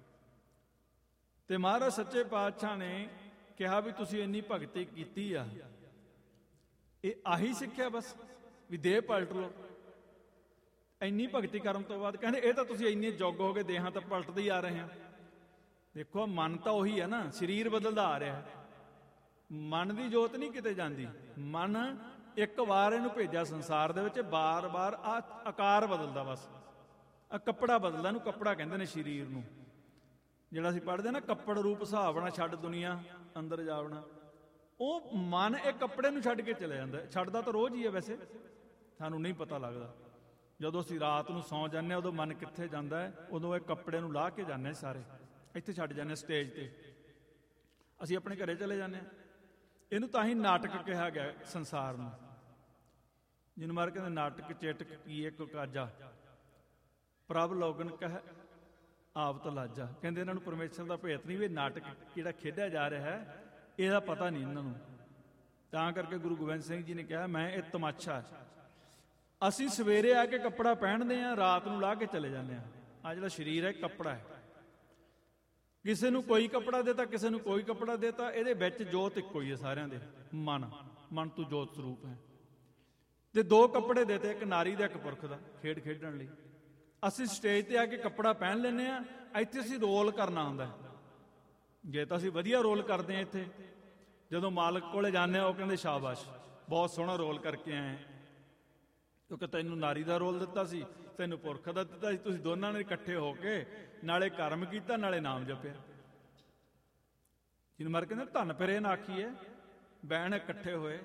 ਤੇ ਮਹਾਰਾਜ ਸੱਚੇ ਪਾਤਸ਼ਾਹ ਨੇ ਕਿਹਾ ਵੀ ਤੁਸੀਂ ਇੰਨੀ ਭਗਤੀ ਕੀਤੀ ਆ, ਇਹ ਆਹੀ ਸਿੱਖਿਆ ਬਸ ਵੀ ਦੇਹ ਪਲਟ ਲਓ। ਇੰਨੀ ਭਗਤੀ ਕਰਨ ਤੋਂ ਬਾਅਦ ਕਹਿੰਦੇ ਇਹ ਤਾਂ ਤੁਸੀਂ ਇੰਨੇ ਜੁਗ ਹੋ ਗਏ, ਦੇਹਾਂ ਤਾਂ ਪਲਟਦੇ ਹੀ ਆ ਰਹੇ ਆ। ਦੇਖੋ ਮਨ ਤਾਂ ਉਹੀ ਹੈ ਨਾ, ਸਰੀਰ ਬਦਲਦਾ ਆ ਰਿਹਾ। ਮਨ ਦੀ ਜੋਤ ਨਹੀਂ ਕਿਤੇ ਜਾਂਦੀ। ਮਨ ਇੱਕ ਵਾਰ ਇਹਨੂੰ ਭੇਜਿਆ ਸੰਸਾਰ ਦੇ ਵਿੱਚ, ਬਾਰ-ਬਾਰ ਆ ਆਕਾਰ ਬਦਲਦਾ, ਬਸ ਆ ਕੱਪੜਾ ਬਦਲਦਾ। ਇਹਨੂੰ ਕੱਪੜਾ ਕਹਿੰਦੇ ਨੇ ਸਰੀਰ ਨੂੰ, ਜਿਹੜਾ ਅਸੀਂ ਪੜ੍ਹਦੇ ਨਾ ਕੱਪੜ ਰੂਪ ਹਿਸਾਬਣਾ ਛੱਡ ਦੁਨੀਆ ਅੰਦਰ ਜਾਵਣਾ। ਉਹ ਮਨ ਇਹ ਕੱਪੜੇ ਨੂੰ ਛੱਡ ਕੇ ਚਲੇ ਜਾਂਦਾ। ਛੱਡਦਾ ਤਾਂ ਰੋਜ਼ ਹੀ ਹੈ, ਵੈਸੇ ਸਾਨੂੰ ਨਹੀਂ ਪਤਾ ਲੱਗਦਾ। ਜਦੋਂ ਅਸੀਂ ਰਾਤ ਨੂੰ ਸੌਂ ਜਾਂਦੇ ਹਾਂ ਉਦੋਂ ਮਨ ਕਿੱਥੇ ਜਾਂਦਾ ਹੈ? ਉਦੋਂ ਇਹ ਕੱਪੜੇ ਨੂੰ ਲਾਹ ਕੇ ਜਾਂਦੇ ਸਾਰੇ, ਇੱਥੇ ਛੱਡ ਜਾਂਦੇ ਸਟੇਜ ਤੇ, ਅਸੀਂ ਆਪਣੇ ਘਰੇ ਚਲੇ ਜਾਂਦੇ ਹਾਂ। ਇਹਨੂੰ ਤਾਂ ਹੀ ਨਾਟਕ ਕਿਹਾ ਗਿਆ ਸੰਸਾਰ ਨੂੰ, ਜਿਹਨੂੰ ਮਾਰ ਕਹਿੰਦੇ ਨਾਟਕ ਚੇਟਕ ਕੀ ਇੱਕ ਕਾਜਾ ਪ੍ਰਭ ਲੋਗਨ ਕਹਿ ਆਪ ਤੋਂ ਲਾਜਾ। ਕਹਿੰਦੇ ਇਹਨਾਂ ਨੂੰ ਪਰਮੇਸ਼ਰ ਦਾ ਭੇਤ ਨਹੀਂ, ਵੀ ਨਾਟਕ ਜਿਹੜਾ ਖੇਡਿਆ ਜਾ ਰਿਹਾ ਹੈ ਇਹਦਾ ਪਤਾ ਨਹੀਂ ਇਹਨਾਂ ਨੂੰ। ਤਾਂ ਕਰਕੇ ਗੁਰੂ ਗੋਬਿੰਦ ਸਿੰਘ ਜੀ ਨੇ ਕਿਹਾ ਮੈਂ ਇਹ ਤਮਾਸ਼ਾ। ਅਸੀਂ ਸਵੇਰੇ ਆ ਕੇ ਕੱਪੜਾ ਪਹਿਨਦੇ ਹਾਂ, ਰਾਤ ਨੂੰ ਲਾਹ ਕੇ ਚਲੇ ਜਾਂਦੇ ਹਾਂ। ਆ ਜਿਹੜਾ ਸਰੀਰ ਹੈ ਕੱਪੜਾ ਹੈ, ਕਿਸੇ ਨੂੰ ਕੋਈ ਕੱਪੜਾ ਦੇਤਾ, ਕਿਸੇ ਨੂੰ ਕੋਈ ਕੱਪੜਾ ਦੇਤਾ। ਇਹਦੇ ਵਿੱਚ ਜੋਤ ਇੱਕੋ ਹੀ ਹੈ ਸਾਰਿਆਂ ਦੇ, ਮਨ ਤੂੰ ਜੋਤ ਸਰੂਪ ਹੈ। ਤੇ ਦੋ ਕੱਪੜੇ ਦੇਤੇ, ਇੱਕ ਨਾਰੀ ਦਾ ਇੱਕ ਪੁਰਖ ਦਾ, ਖੇਡ ਖੇਡਣ ਲਈ। ਅਸੀਂ ਸਟੇਜ ਤੇ ਆ ਕੇ ਕੱਪੜਾ ਪਹਿਨ ਲੈਂਦੇ ਹਾਂ, ਇੱਥੇ ਅਸੀਂ ਰੋਲ ਕਰਨਾ ਹੁੰਦਾ। ਜੇ ਤਾਂ ਅਸੀਂ ਵਧੀਆ ਰੋਲ ਕਰਦੇ ਹਾਂ ਇੱਥੇ, ਜਦੋਂ ਮਾਲਕ ਕੋਲੇ ਜਾਂਦੇ ਹਾਂ ਉਹ ਕਹਿੰਦੇ ਸ਼ਾਬਾਸ਼ ਬਹੁਤ ਸੋਹਣਾ ਰੋਲ ਕਰਕੇ ਆਏ, ਕਿਉਂਕਿ ਤੈਨੂੰ ਨਾਰੀ ਦਾ ਰੋਲ ਦਿੱਤਾ ਸੀ, ਤੈਨੂੰ ਪੁਰਖ ਦਾ ਦਿੱਤਾ ਸੀ, ਤੁਸੀਂ ਦੋਨਾਂ ਨੇ ਇਕੱਠੇ ਹੋ ਕੇ ਨਾਲੇ ਕਰਮ ਕੀਤਾ ਨਾਲੇ ਨਾਮ ਜਪਿਆ। ਜਿਹਨੂੰ ਮਰ ਕਹਿੰਦੇ ਧਨ ਫਿਰੇ ਨਾ ਆਖੀਏ, ਬੈਣ ਇਕੱਠੇ ਹੋਏ,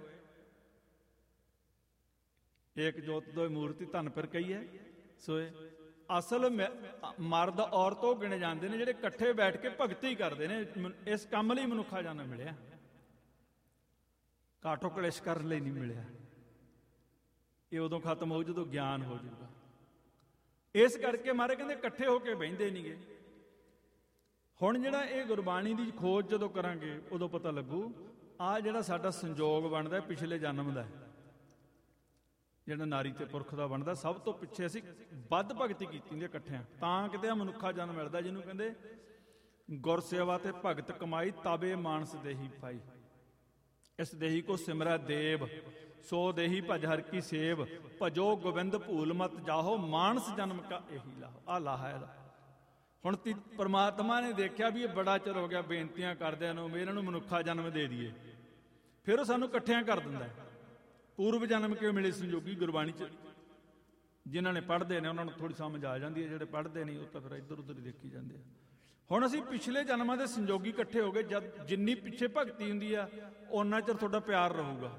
ਏਕ ਜੋਤ ਦੋਇ ਮੂਰਤੀ ਧਨ ਫਿਰ ਕਹੀਏ ਸੋਏ। ਅਸਲ ਮਰਦ ਔਰਤ ਉਹ ਗਿਣੇ ਜਾਂਦੇ ਨੇ ਜਿਹੜੇ ਇਕੱਠੇ ਬੈਠ ਕੇ ਭਗਤੀ ਕਰਦੇ ਨੇ। ਇਸ ਕੰਮ ਲਈ ਮਨੁੱਖਾ ਜਨਮ ਮਿਲਿਆ, ਕਾਟੋ ਕਲੇਸ਼ ਕਰਨ ਲਈ ਨਹੀਂ ਮਿਲਿਆ। ਇਹ ਉਦੋਂ ਖਤਮ ਹੋਊ ਜਦੋਂ ਗਿਆਨ ਹੋ ਜਾਊਗਾ। ਇਸ ਕਰਕੇ ਮਹਾਰਾਜ ਕਹਿੰਦੇ ਇਕੱਠੇ ਹੋ ਕੇ ਬਹਿੰਦੇ ਨਹੀਂਗੇ। ਹੁਣ ਜਿਹੜਾ ਇਹ ਗੁਰਬਾਣੀ ਦੀ ਖੋਜ ਜਦੋਂ ਕਰਾਂਗੇ ਉਦੋਂ ਪਤਾ ਲੱਗੂ ਆਹ ਜਿਹੜਾ ਸਾਡਾ ਸੰਜੋਗ ਬਣਦਾ ਪਿਛਲੇ ਜਨਮ ਦਾ, ਜਿਹੜਾ ਨਾਰੀ ਤੇ ਪੁਰਖ ਦਾ ਬਣਦਾ, ਸਭ ਤੋਂ ਪਿੱਛੇ ਅਸੀਂ ਵੱਧ ਭਗਤੀ ਕੀਤੀ ਹੁੰਦੀ ਇਕੱਠਿਆਂ, ਤਾਂ ਕਿਤੇ ਆ ਮਨੁੱਖਾ ਜਨਮ ਮਿਲਦਾ, ਜਿਹਨੂੰ ਕਹਿੰਦੇ ਗੁਰ ਸੇਵਾ ਤੇ ਭਗਤ ਕਮਾਈ, ਤਾਬੇ ਮਾਨਸ ਦੇਹੀ ਪਾਈ। ਇਸ ਦੇਹੀ ਕੋ ਸਿਮਰੈ ਦੇਵ, ਸੋ ਦੇਹੀ ਭਜ ਹਰ ਕੀ ਸੇਵ, ਭਜੋ ਗੋਬਿੰਦ ਭੂਲ ਮਤ ਜਾਹੋ, ਮਾਨਸ ਜਨਮ ਕਾ ਇਹੀ ਲਾਹੋ। ਆ ਲਾਹਾ ਇਹਦਾ। ਹੁਣ ਪਰਮਾਤਮਾ ਨੇ ਦੇਖਿਆ ਵੀ ਇਹ ਬੜਾ ਚਿਰ ਹੋ ਗਿਆ ਬੇਨਤੀਆਂ ਕਰਦਿਆਂ ਨੂੰ, ਇਹਨਾਂ ਨੂੰ ਮਨੁੱਖਾ ਜਨਮ ਦੇ ਦਈਏ। ਫਿਰ ਉਹ ਸਾਨੂੰ ਇਕੱਠਿਆਂ ਕਰ ਦਿੰਦਾ। ਪੂਰਵ ਜਨਮ ਕਿਉਂ ਮਿਲੇ ਸੰਜੋਗੀ ਗੁਰਬਾਣੀ 'ਚ? ਜਿਨ੍ਹਾਂ ਨੇ ਪੜ੍ਹਦੇ ਨੇ ਉਹਨਾਂ ਨੂੰ ਥੋੜ੍ਹੀ ਸਮਝ ਆ ਜਾਂਦੀ ਹੈ, ਜਿਹੜੇ ਪੜ੍ਹਦੇ ਨਹੀਂ ਉਹ ਤਾਂ ਫਿਰ ਇੱਧਰ ਉੱਧਰ ਹੀ ਦੇਖੀ ਜਾਂਦੇ ਆ। ਹੁਣ ਅਸੀਂ ਪਿਛਲੇ ਜਨਮਾਂ ਦੇ ਸੰਜੋਗੀ ਇਕੱਠੇ ਹੋ ਗਏ। ਜਦ ਜਿੰਨੀ ਪਿੱਛੇ ਭਗਤੀ ਹੁੰਦੀ ਆ ਓਨਾ ਚਿਰ ਤੁਹਾਡਾ ਪਿਆਰ ਰਹੂਗਾ।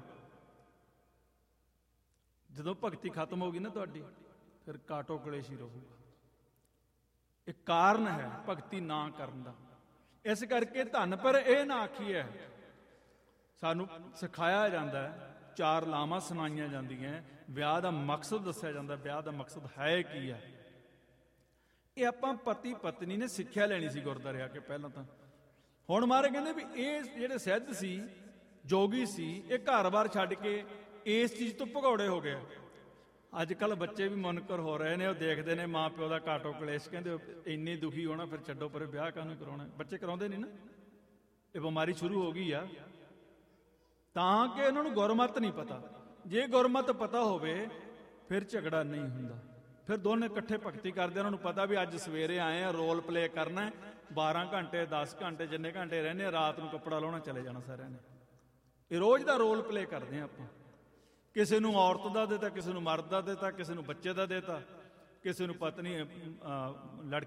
ਜਦੋਂ ਭਗਤੀ ਖਤਮ ਹੋ ਗਈ ਨਾ ਤੁਹਾਡੀ, ਫਿਰ ਕਾਟੋ ਕਲੇਸ਼ ਹੀ ਰਹੂਗਾ। ਇਹ ਕਾਰਨ ਹੈ ਭਗਤੀ ਨਾ ਕਰਨ ਦਾ। ਇਸ ਕਰਕੇ ਧਨ ਪਰ ਇਹ ਨਾ ਆਖੀਏ, ਸਾਨੂੰ ਸਿਖਾਇਆ ਜਾਂਦਾ ਹੈ, ਚਾਰ ਲਾਵਾਂ ਸੁਣਾਈਆਂ ਜਾਂਦੀਆਂ, ਵਿਆਹ ਦਾ ਮਕਸਦ ਦੱਸਿਆ ਜਾਂਦਾ। ਵਿਆਹ ਦਾ ਮਕਸਦ ਹੈ ਕੀ ਹੈ? ਇਹ ਆਪਾਂ ਪਤੀ ਪਤਨੀ ਨੇ ਸਿੱਖਿਆ ਲੈਣੀ ਸੀ ਗੁਰਦੁਆਰੇ ਆ ਕੇ ਪਹਿਲਾਂ ਤਾਂ। ਹੁਣ ਮਹਾਰਾਜ ਕਹਿੰਦੇ ਵੀ ਇਹ ਜਿਹੜੇ ਸਿੱਧ ਸੀ, ਜੋਗੀ ਸੀ, ਇਹ ਘਰ-ਬਾਰ ਛੱਡ ਕੇ ਇਸ ਚੀਜ਼ ਤੋਂ ਭਗੌੜੇ ਹੋ ਗਏ। ਅੱਜ ਕੱਲ੍ਹ ਬੱਚੇ ਵੀ ਮੁਨਕਰ ਹੋ ਰਹੇ ਨੇ, ਉਹ ਦੇਖਦੇ ਨੇ ਮਾਂ ਪਿਓ ਦਾ ਕਾਟੋ ਕਲੇਸ਼, ਕਹਿੰਦੇ ਇੰਨੇ ਦੁਖੀ ਹੋਣਾ ਫਿਰ ਛੱਡੋ ਪਰੇ, ਵਿਆਹ ਕਾਹਨੂੰ ਕਰਾਉਣਾ। ਬੱਚੇ ਕਰਾਉਂਦੇ ਨਹੀਂ ਨਾ, ਇਹ ਬਿਮਾਰੀ ਸ਼ੁਰੂ ਹੋ ਗਈ ਆ, ਤਾਂ ਕਿ ਉਹਨਾਂ ਨੂੰ ਗੁਰਮਤ ਨਹੀਂ ਪਤਾ। ਜੇ ਗੁਰਮਤ ਪਤਾ ਹੋਵੇ ਫਿਰ ਝਗੜਾ ਨਹੀਂ ਹੁੰਦਾ। ਫਿਰ ਦੋਨੇ ਇਕੱਠੇ ਭਗਤੀ ਕਰਦੇ, ਉਹਨਾਂ ਨੂੰ ਪਤਾ ਵੀ ਅੱਜ ਸਵੇਰੇ ਆਏ ਆ, ਰੋਲ ਪਲੇ ਕਰਨਾ, 12 ਘੰਟੇ 10 ਘੰਟੇ ਜਿੰਨੇ ਘੰਟੇ ਰਹਿੰਦੇ ਆ, ਰਾਤ ਨੂੰ ਕੱਪੜਾ ਲਾਉਣਾ ਚਲੇ ਜਾਣਾ ਸਾਰਿਆਂ ਨੇ। ਇਹ ਰੋਜ਼ ਦਾ ਰੋਲ ਪਲੇ ਕਰਦੇ ਆ ਆਪਾਂ। ਕਿਸੇ ਨੂੰ ਔਰਤ ਦਾ ਦੇਤਾ, ਕਿਸੇ ਨੂੰ ਮਰਦ ਦਾ ਦੇਤਾ, ਕਿਸੇ ਨੂੰ ਬੱਚੇ ਦਾ ਦੇਤਾ, ਕਿਸੇ ਨੂੰ ਪਤਨੀ ਲੜਕੀ